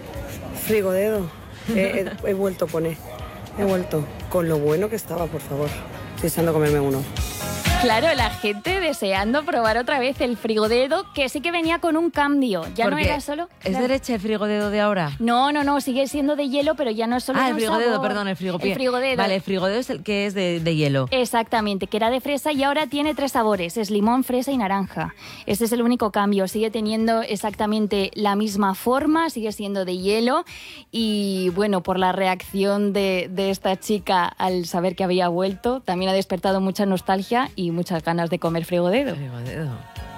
Frigodedo. He, he, he vuelto a poner. He vuelto. Con lo bueno que estaba, por favor. Estoy deseando comerme uno. Claro, la gente deseando probar otra vez el Frigodedo, que sí que venía con un cambio. Ya no era solo... ¿Es claro. de leche el Frigodedo de ahora? No, no, no, sigue siendo de hielo, pero ya no es solo Ah, de el un Frigodedo, sabor. perdón, el frigopié. El Frigodedo. Vale, el Frigodedo es el que es de, de hielo. Exactamente, que era de fresa y ahora tiene tres sabores, es limón, fresa y naranja. Este es el único cambio, sigue teniendo exactamente la misma forma, sigue siendo de hielo y bueno, por la reacción de, de esta chica al saber que había vuelto, también ha despertado mucha nostalgia y muchas ganas de comer Frigodedo. Frigodedo.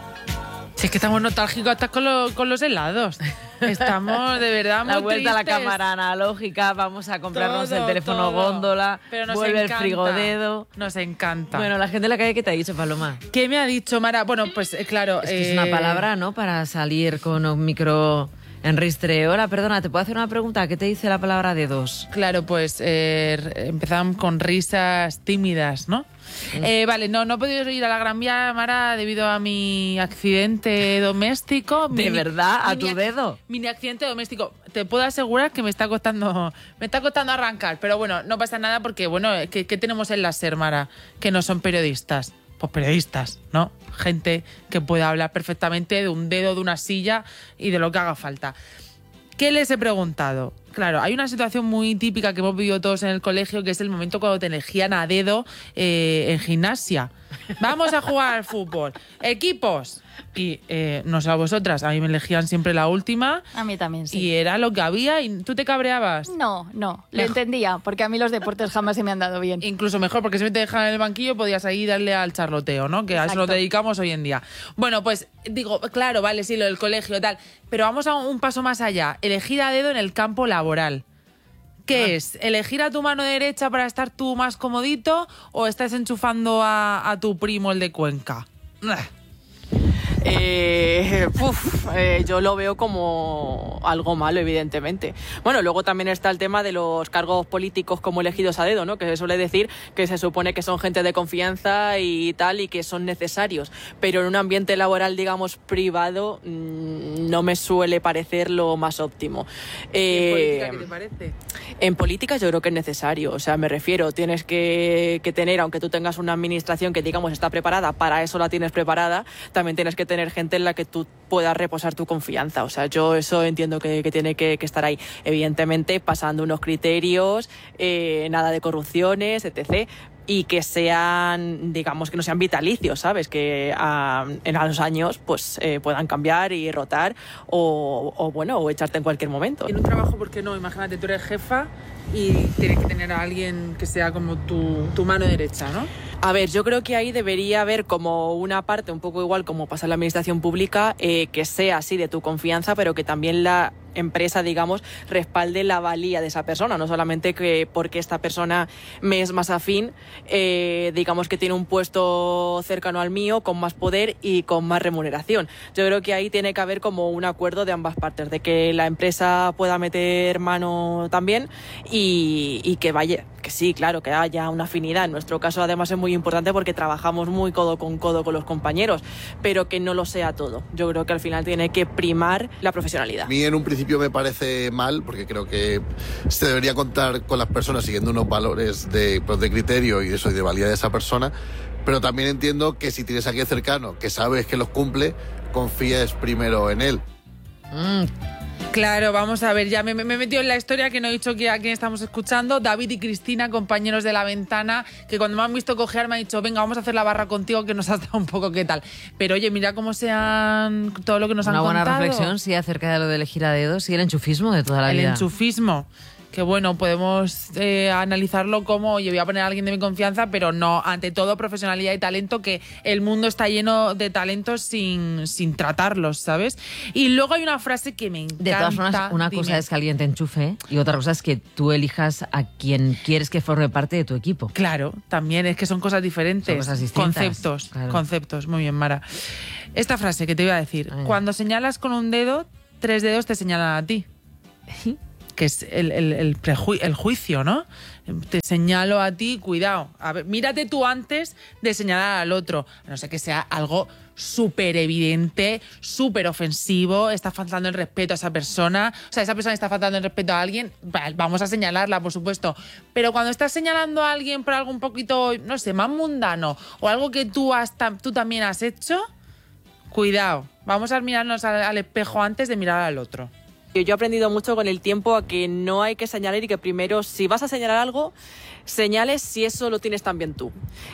Si es que estamos nostálgicos hasta con, lo, con los helados. Estamos de verdad muy La vuelta tristes. a la cámara analógica, vamos a comprarnos Todo, el teléfono todo. góndola, Pero nos vuelve encanta. el Frigodedo. Nos encanta. Bueno, la gente de la calle, ¿qué te ha dicho, Paloma? ¿Qué me ha dicho, Mara? Bueno, pues eh, claro... Es que es una eh, palabra, ¿no? Para salir con un micro en ristre. Hola, perdona, ¿te puedo hacer una pregunta? ¿Qué te dice la palabra dedos? Claro, pues eh, empezamos con risas tímidas, ¿no? Eh, vale, no, no he podido ir a la Gran Vía, Mara, debido a mi accidente doméstico. ¿De Mini- verdad? ¿A mini tu ac- dedo? Mini accidente doméstico. Te puedo asegurar que me está costando me está costando arrancar, pero bueno, no pasa nada porque, bueno, ¿qué, qué tenemos en la SER, Mara? Que no son periodistas. Pues periodistas, ¿no? Gente que pueda hablar perfectamente de un dedo, de una silla y de lo que haga falta. ¿Qué les he preguntado? Claro, hay una situación muy típica que hemos vivido todos en el colegio, que es el momento cuando te elegían a dedo eh, en gimnasia. Vamos a jugar al fútbol. Equipos. Y eh, no sé a vosotras, a mí me elegían siempre la última. A mí también, sí. Y era lo que había y tú te cabreabas. No, no, lo Mejor. entendía, porque a mí los deportes jamás se me han dado bien. Incluso mejor, porque si te dejan en el banquillo podías ahí darle al charloteo, ¿no? Que a eso Exacto. nos dedicamos hoy en día. Bueno, pues digo, claro, vale, sí, lo del colegio, tal. Pero vamos a un paso más allá. Elegir a dedo en el campo laboral. ¿Qué Ah. es? ¿Elegir a tu mano derecha para estar tú más comodito o estás enchufando a, a tu primo el de Cuenca? Eh, uf, eh, yo lo veo como algo malo, evidentemente. Bueno, luego también está el tema de los cargos políticos como elegidos a dedo, ¿no? Que se suele decir que se supone que son gente de confianza y tal y que son necesarios. Pero en un ambiente laboral, digamos, privado, mmm, no me suele parecer lo más óptimo. ¿En Eh, política qué te parece? En política yo creo que es necesario, o sea, me refiero, tienes que, que tener, aunque tú tengas una administración que digamos está preparada, para eso la tienes preparada, también tienes que tener gente en la que tú puedas reposar tu confianza, o sea, yo eso entiendo que, que tiene que, que estar ahí, evidentemente pasando unos criterios, eh, nada de corrupciones, etcétera, y que sean, digamos, que no sean vitalicios, ¿sabes? Que a, en a los años pues eh, puedan cambiar y rotar o, o, bueno, o echarte en cualquier momento. En un trabajo, ¿por qué no? Imagínate, tú eres jefa y tienes que tener a alguien que sea como tu, tu mano derecha, ¿no? A ver, yo creo que ahí debería haber como una parte, un poco igual como pasa en la administración pública, eh, que sea así de tu confianza, pero que también la empresa, digamos, respalde la valía de esa persona, no solamente que porque esta persona me es más afín, eh, digamos que tiene un puesto cercano al mío, con más poder y con más remuneración. Yo creo que ahí tiene que haber como un acuerdo de ambas partes, de que la empresa pueda meter mano también y, y que vaya, que sí, claro, que haya una afinidad. En nuestro caso, además, es muy importante porque trabajamos muy codo con codo con los compañeros, pero que no lo sea todo. Yo creo que al final tiene que primar la profesionalidad. A mí en un principio me parece mal, porque creo que se debería contar con las personas siguiendo unos valores de, pues, de criterio y eso y de valía de esa persona, pero también entiendo que si tienes a alguien cercano que sabes que los cumple, confíes primero en él. Mm. Claro, vamos a ver, ya me, me he metido en la historia que no he dicho que a quién estamos escuchando. David y Cristina, compañeros de La Ventana, que cuando me han visto cojear me han dicho, venga, vamos a hacer la barra contigo, que nos has dado un poco qué tal. Pero oye, mira cómo sean todo lo que nos Una han buena contado. reflexión, sí, acerca de lo de elegir a dedos y el enchufismo de toda la El vida. enchufismo. que bueno, podemos eh, analizarlo como, oye, voy a poner a alguien de mi confianza, pero no, ante todo profesionalidad y talento, que el mundo está lleno de talentos sin, sin tratarlos, ¿sabes? Y luego hay una frase que me encanta. De todas formas, una Dime. cosa es que alguien te enchufe y otra cosa es que tú elijas a quien quieres que forme parte de tu equipo. Claro, también es que son cosas diferentes. Son cosas distintas. Conceptos, Claro. conceptos. Muy bien, Mara. Esta frase que te iba a decir. Cuando señalas con un dedo, tres dedos te señalan a ti. Que es el, el, el, preju- el juicio, ¿no? Te señalo a ti, cuidado. A ver, mírate tú antes de señalar al otro. A no ser que sea algo súper evidente, súper ofensivo, está faltando el respeto a esa persona. O sea, esa persona está faltando el respeto a alguien, vamos a señalarla, por supuesto. Pero cuando estás señalando a alguien por algo un poquito, no sé, más mundano, o algo que tú, has, tú también has hecho, cuidado. Vamos a mirarnos al, al espejo antes de mirar al otro. Yo he aprendido mucho con el tiempo a que no hay que señalar y que primero, si vas a señalar algo, señales si eso lo tienes también tú.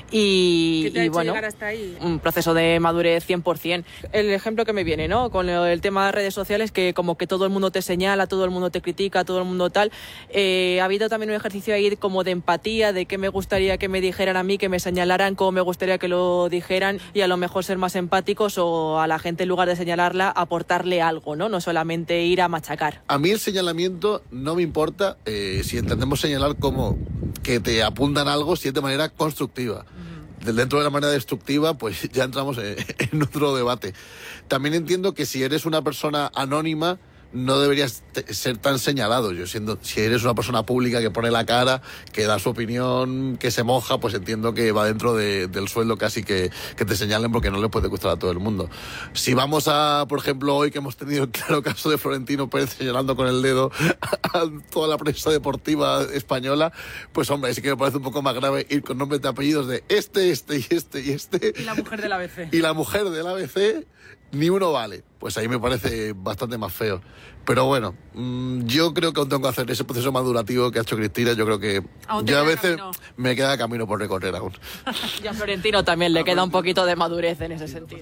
Y, ¿Qué te ha y hecho bueno, llegar hasta ahí? un proceso de madurez cien por ciento. El ejemplo que me viene, ¿no? Con el tema de redes sociales, que como que todo el mundo te señala, todo el mundo te critica, todo el mundo tal. Eh, ha habido también un ejercicio ahí como de empatía, de qué me gustaría que me dijeran a mí, que me señalaran, cómo me gustaría que lo dijeran, y a lo mejor ser más empáticos o a la gente, en lugar de señalarla, aportarle algo, ¿no? No solamente ir a machacar. A mí el señalamiento no me importa eh, si entendemos señalar como que te apuntan algo, si es de manera constructiva. Uh-huh. Dentro de la manera destructiva, pues ya entramos en, en otro debate. También entiendo que si eres una persona anónima, no deberías te- ser tan señalado. Yo siendo, si eres una persona pública que pone la cara, que da su opinión, que se moja, pues entiendo que va dentro de, del sueldo casi que, que te señalen, porque no le puede gustar a todo el mundo. Si vamos a, por ejemplo, hoy que hemos tenido el claro caso de Florentino Pérez señalando con el dedo a toda la prensa deportiva española, pues hombre, sí que me parece un poco más grave ir con nombres de apellidos de este, este y este y este. Y la mujer del A B C. Y la mujer del A B C, ni uno vale. Pues ahí me parece bastante más feo. Pero bueno, mmm, yo creo que aún tengo que hacer ese proceso madurativo que ha hecho Cristina. Yo creo que yo a veces camino. me queda camino por recorrer aún. Y a Florentino también le queda un poquito de madurez en ese sentido.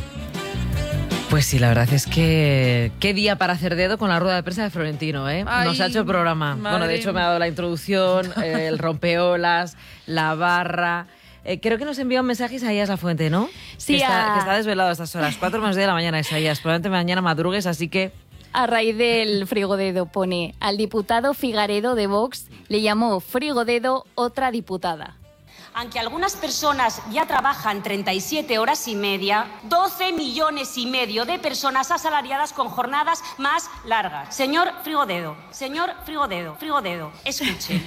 Pues sí, la verdad es que qué día para hacer dedo con la rueda de prensa de Florentino, ¿eh? Ay, Nos ha hecho el programa. Bueno, de hecho me ha dado la introducción, eh, el rompeolas, la barra. Eh, creo que nos envía un mensaje Isaías Lafuente, ¿no? Sí, que, está, a... que está desvelado a estas horas, cuatro menos diez de la mañana, Isaías. Probablemente mañana madrugues, así que... A raíz del frigodedo pone, al diputado Figaredo de Vox le llamó frigodedo otra diputada. Aunque algunas personas ya trabajan treinta y siete horas y media, doce millones y medio de personas asalariadas con jornadas más largas. Señor Frigodedo, señor Frigodedo, Frigodedo, escuche.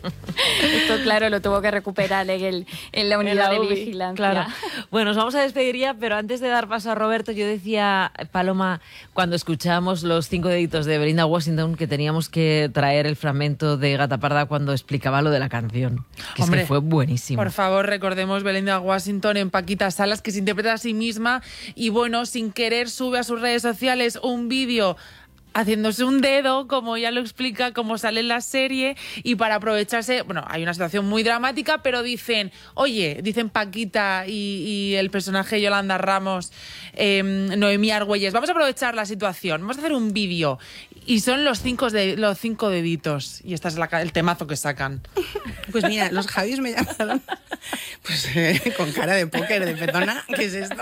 Esto, claro, lo tuvo que recuperar en, el, en la unidad En la de U B I, vigilancia. Claro. Bueno, nos vamos a despedir ya, pero antes de dar paso a Roberto, yo decía, Paloma, cuando escuchábamos los cinco deditos de Belinda Washington, que teníamos que traer el fragmento de Gata Parda cuando explicaba lo de la canción. Que Hombre, es que fue buenísimo. Por favor, recordemos Belinda Washington en Paquita Salas, que se interpreta a sí misma y, bueno, sin querer sube a sus redes sociales un vídeo haciéndose un dedo, como ya lo explica, como sale en la serie, y para aprovecharse, bueno, hay una situación muy dramática, pero dicen, oye, dicen Paquita y, y el personaje Yolanda Ramos, eh, Noemí Argüelles, vamos a aprovechar la situación, vamos a hacer un vídeo, y son los cinco, de, los cinco deditos, y este es la, el temazo que sacan. Pues mira, los Javis me llamaron pues eh, con cara de póker, de perdona, ¿qué es esto?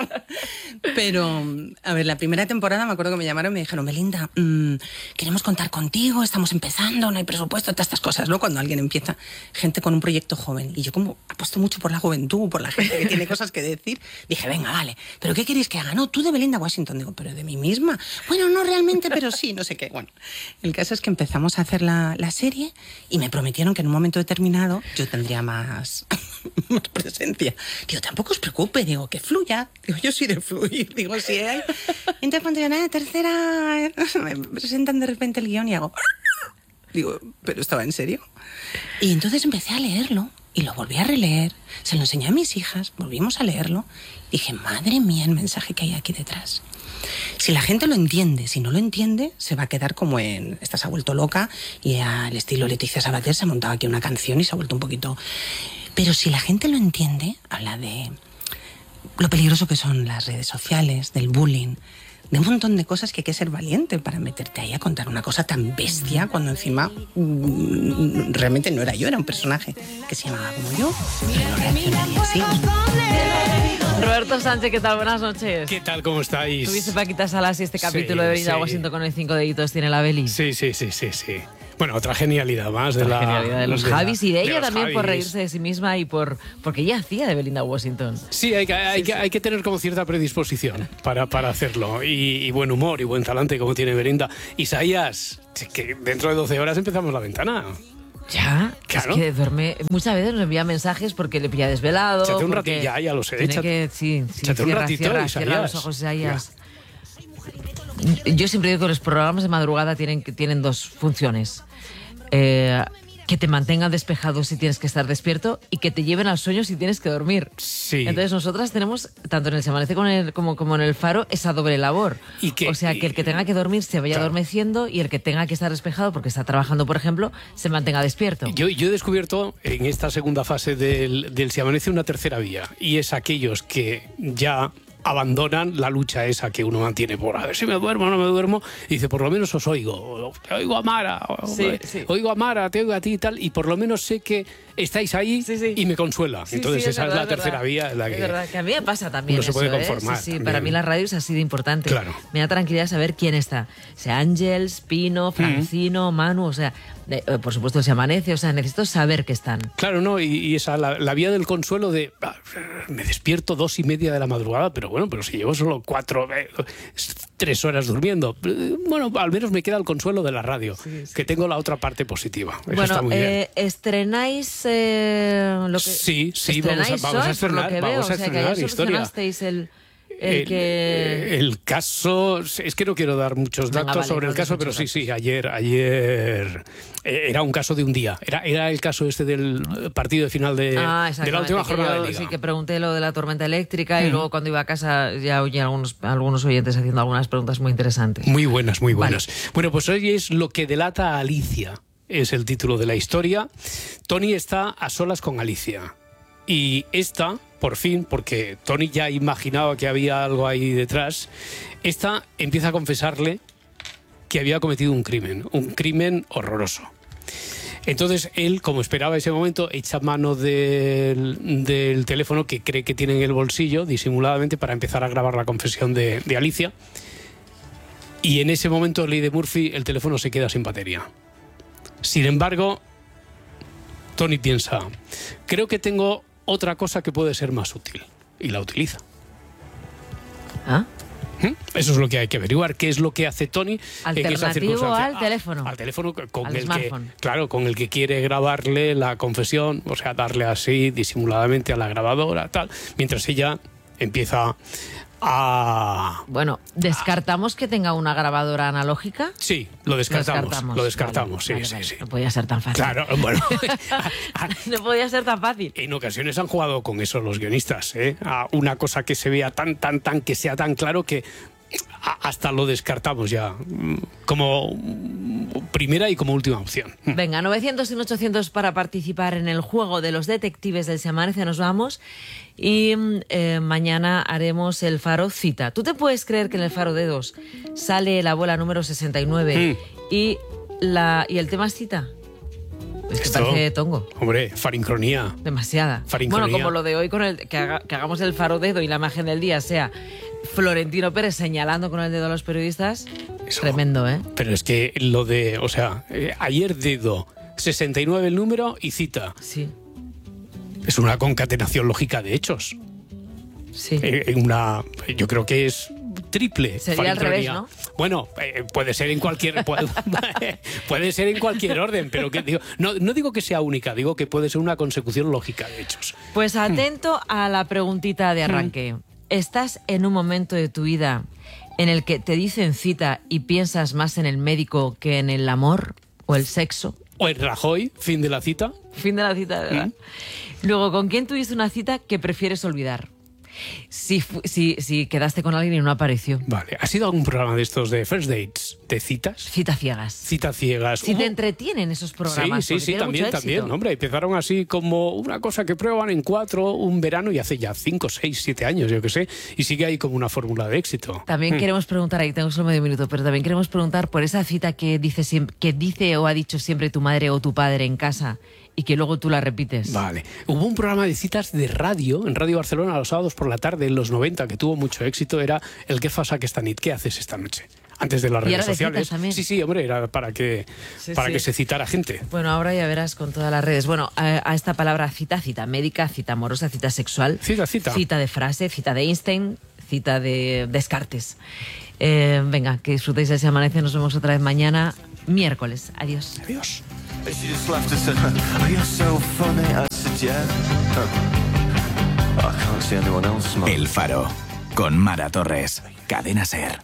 Pero, a ver, la primera temporada me acuerdo que me llamaron y me dijeron, Belinda, mmm, queremos contar contigo, estamos empezando, no hay presupuesto, todas estas cosas, ¿no? Cuando alguien empieza, gente con un proyecto joven. Y yo como apuesto mucho por la juventud, por la gente que tiene cosas que decir, dije, venga, vale, ¿pero qué queréis que haga? No, tú de Belinda Washington. Digo, ¿pero de mí misma? Bueno, no realmente, pero sí, no sé qué. Bueno, el caso es que empezamos a hacer la, la serie y me prometieron que en un momento determinado yo tendría más, más presencia. Digo, tampoco os preocupe, digo, que fluya. Digo, yo soy de fluir, digo, sí hay. Entonces cuando yo, nada, tercera, me presentan de repente el guión y hago... Digo, ¿pero estaba en serio? Y entonces empecé a leerlo y lo volví a releer. Se lo enseñé a mis hijas, volvimos a leerlo. Dije, madre mía, el mensaje que hay aquí detrás. Si la gente lo entiende, si no lo entiende, se va a quedar como en... Esta se ha vuelto loca y al estilo Leticia Sabater se ha montado aquí una canción y se ha vuelto un poquito... Pero si la gente lo entiende, habla de lo peligroso que son las redes sociales, del bullying, de un montón de cosas que hay que ser valiente para meterte ahí a contar una cosa tan bestia cuando encima mm, realmente no era yo, era un personaje que se llamaba como yo, pero no reaccionaría así. Roberto Sánchez, ¿qué tal? Buenas noches. ¿Qué tal? ¿Cómo estáis? ¿Tuviste Paquita Salas y este capítulo Sí, de Belinda sí. Washington con el cinco deditos tiene la Beli? Sí, sí, sí, sí, sí. Bueno, otra genialidad más de Otra la... genialidad de los de la- Javis y de ella los también por Javis. reírse de sí misma y por porque ella hacía de Belinda Washington. Sí, hay que, hay, que, hay que tener como cierta predisposición para, para hacerlo. Y, y buen humor y buen talante como tiene Belinda. Isaías, que dentro de doce horas empezamos la ventana. Ya, Claro. es que duerme. Muchas veces nos envía mensajes porque le pilla desvelado. Échate un porque ratito, ya, ya lo sé, Tiene échate- que, sí, sí, échate un cierra, ratito, cierra, cierra Isaías. los ojos, Isaías. Yo siempre digo que los programas de madrugada tienen, que tienen dos funciones. Eh, que te mantengan despejado si tienes que estar despierto y que te lleven al sueño si tienes que dormir. Sí. Entonces nosotras tenemos, tanto en el Se Amanece con el- como, como en el Faro, esa doble labor. Y que- o sea, que el que tenga que dormir se vaya Claro. adormeciendo y el que tenga que estar despejado porque está trabajando, por ejemplo, se mantenga despierto. Yo, yo he descubierto en esta segunda fase del, del Se Amanece una tercera vía. Y es aquellos que ya abandonan la lucha esa que uno mantiene por a ver si me duermo o no me duermo, y dice, por lo menos os oigo, o, te oigo a Mara, o, Sí, o, sí. oigo a Mara, te oigo a ti y tal, y por lo menos sé que estáis ahí y me consuela. Sí, Entonces sí, esa verdad, es la tercera verdad. vía en la Es que... verdad, que a mí me pasa también uno se eso, puede ¿eh? conformar Sí, sí, también. para mí la radio es así de importante. Claro. Me da tranquilidad saber quién está. Sea Ángels, Pino, Francino, Manu, o sea, de- eh, por supuesto Se Amanece, o sea, necesito saber que están. Claro, no, y, y esa, la, la vía del consuelo de ah, me despierto dos y media de la madrugada, pero bueno, pero si llevo solo cuatro, eh, tres horas durmiendo, eh, bueno, al menos me queda el consuelo de la radio, que tengo la otra parte positiva. Eso está Bueno, muy bien. eh, estrenáis eh, lo que Sí, sí, vamos a, estrenáis vamos a hoy, por estrenar, lo que veo, vamos a o sea, que estrenar ayer historia. solucionasteis el, el, El, que... el caso, es que no quiero dar muchos Venga, datos vale, sobre no el des caso, pero muchos sí, sí, ayer, ayer eh, era un caso de un día. Era, era el caso este del partido de final de, Ah, de la última exactamente, que jornada yo de Liga. Sí, que pregunté lo de la tormenta eléctrica y Mm. luego cuando iba a casa ya oí algunos, algunos oyentes haciendo algunas preguntas muy interesantes. Muy buenas, muy buenas. Bueno, pues hoy es Lo que delata a Alicia, es el título de la historia. Tony está a solas con Alicia. Y esta, por fin, porque Tony ya imaginaba que había algo ahí detrás, esta empieza a confesarle que había cometido un crimen, un crimen horroroso. Entonces él, como esperaba ese momento, echa mano del, del teléfono que cree que tiene en el bolsillo, disimuladamente, para empezar a grabar la confesión de, de Alicia. Y en ese momento, ley de Murphy, el teléfono se queda sin batería. Sin embargo, Tony piensa, creo que tengo otra cosa que puede ser más útil. Y la utiliza. ¿Ah? ¿Mm? Eso es lo que hay que averiguar. ¿Qué es lo que hace Tony en esa Alternativo circunstancia? al teléfono. Al teléfono con Al el que, smartphone. claro, con el que quiere grabarle la confesión, o sea, darle así disimuladamente a la grabadora, tal, mientras ella empieza a... Bueno, ¿descartamos que tenga una grabadora analógica? Sí, lo descartamos. descartamos. Lo descartamos, Vale, sí, vale, sí, vale. sí. No podía ser tan fácil. Claro, bueno. No podía ser tan fácil. En ocasiones han jugado con eso los guionistas, ¿eh? A una cosa que se vea tan, tan, tan, que sea tan claro que a- hasta lo descartamos ya mm, como mm, primera y como última opción. Venga, novecientos y ochocientos para participar en el juego de los detectives del Se Amanece, nos vamos. Y eh, mañana haremos el Faro Cita. ¿Tú te puedes creer que en el Faro Dedos sale la bola número sesenta y nueve y, la, y el tema es cita? Es que Esto, parece tongo. Hombre, farincronía. Demasiada. Farincronía. Bueno, como lo de hoy, con el que, haga- que hagamos el Faro Dedo y la imagen del día sea Florentino Pérez señalando con el dedo a los periodistas. Tremendo, ¿eh? Pero es que lo de, o sea, eh, ayer dedo, sesenta y nueve el número y cita. Sí. Es una concatenación lógica de hechos. Sí. Eh, una, yo creo que es triple. Sería al farincronía. revés, ¿no? Bueno, eh, puede ser en cualquier puede, puede ser en cualquier orden, pero que digo, no, no digo que sea única, digo que puede ser una consecución lógica de hechos. Pues atento a la preguntita de arranque. ¿Estás en un momento de tu vida en el que te dicen cita y piensas más en el médico que en el amor o el sexo? O en Rajoy, fin de la cita. Fin de la cita, ¿verdad? Luego, ¿con quién tuviste una cita que prefieres olvidar? Si, fu- si, si quedaste con alguien y no apareció. Vale, ¿ha sido algún programa de estos de First Dates? de citas. Cita ciegas. Cita ciegas. Si Hubo... te entretienen esos programas. Sí, sí, sí, también, también. Hombre, empezaron así como una cosa que prueban en cuatro un verano y hace ya cinco, seis, siete años, yo qué sé, y sigue ahí como una fórmula de éxito. También Hmm. queremos preguntar, ahí tengo solo medio minuto, pero también queremos preguntar por esa cita que dice, siempre, que dice o ha dicho siempre tu madre o tu padre en casa y que luego tú la repites. Vale. Hubo un programa de citas de radio, en Radio Barcelona, los sábados por la tarde, en los noventa, que tuvo mucho éxito, era el ¿Qué pasa que esta nit? ¿Qué haces esta noche? Antes de las Y redes ahora de sociales. citas también. Sí, sí, hombre, era para que, Sí, para sí. que se citara gente. Bueno, ahora ya verás con todas las redes. Bueno, a, a esta palabra cita, cita médica, cita amorosa, cita sexual. Cita, cita. Cita de frase, cita de Einstein, cita de Descartes. Eh, venga, que disfrutéis de ese amanece. Nos vemos otra vez mañana, miércoles. Adiós. Adiós. She just laughed and said, "Oh, you're so funny." I said, "Yeah." I can't see anyone else smiling. El Faro, con Mara Torres. Cadena SER.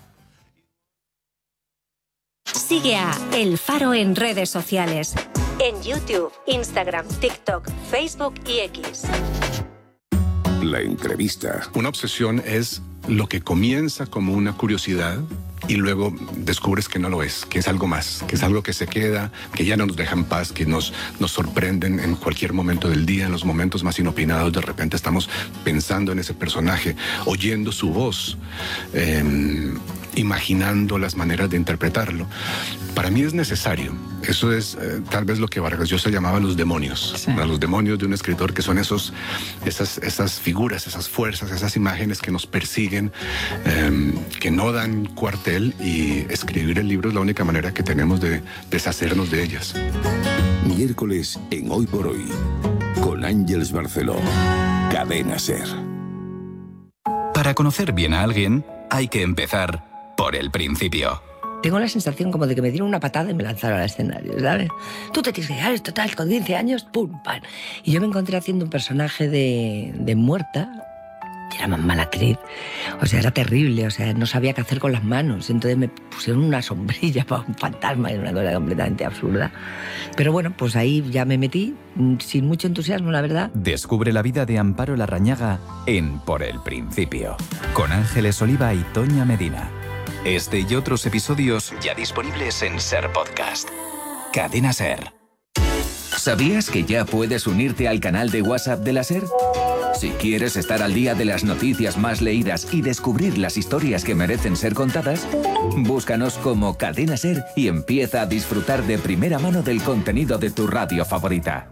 Sigue a El Faro en redes sociales. En YouTube, Instagram, TikTok, Facebook y X. La entrevista. Una obsesión es lo que comienza como una curiosidad y luego descubres que no lo es, que es algo más, que es algo que se queda, que ya no nos deja en paz, que nos, nos sorprenden en cualquier momento del día, en los momentos más inopinados. De repente estamos pensando en ese personaje, oyendo su voz, eh, imaginando las maneras de interpretarlo. Para mí es necesario. Eso es eh, tal vez lo que Vargas Llosa llamaba los demonios. Sí. Los demonios de un escritor, que son esos, esas, esas figuras, esas fuerzas, esas imágenes que nos persiguen, eh, que no dan cuartel, y escribir el libro es la única manera que tenemos de deshacernos de ellas. Miércoles en Hoy por Hoy, con Ángeles Barceló. Cadena SER. Para conocer bien a alguien, hay que empezar por el principio. Tengo la sensación como de que me dieron una patada y me lanzaron al escenario, ¿sabes? Tú te tienes que llegar, es total, con quince años, pum, pam. Y yo me encontré haciendo un personaje de, de muerta, que era más mala actriz. O sea, era terrible, o sea, no sabía qué hacer con las manos. Entonces me pusieron una sombrilla para un fantasma, y una cosa completamente absurda. Pero bueno, pues ahí ya me metí, sin mucho entusiasmo, la verdad. Descubre la vida de Amparo Larrañaga en Por el Principio, con Ángeles Oliva y Toña Medina. Este y otros episodios ya disponibles en SER Podcast. Cadena SER. ¿Sabías que ya puedes unirte al canal de WhatsApp de la SER? Si quieres estar al día de las noticias más leídas y descubrir las historias que merecen ser contadas, búscanos como Cadena SER y empieza a disfrutar de primera mano del contenido de tu radio favorita.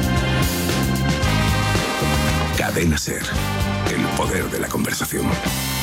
Cadena SER. El poder de la conversación.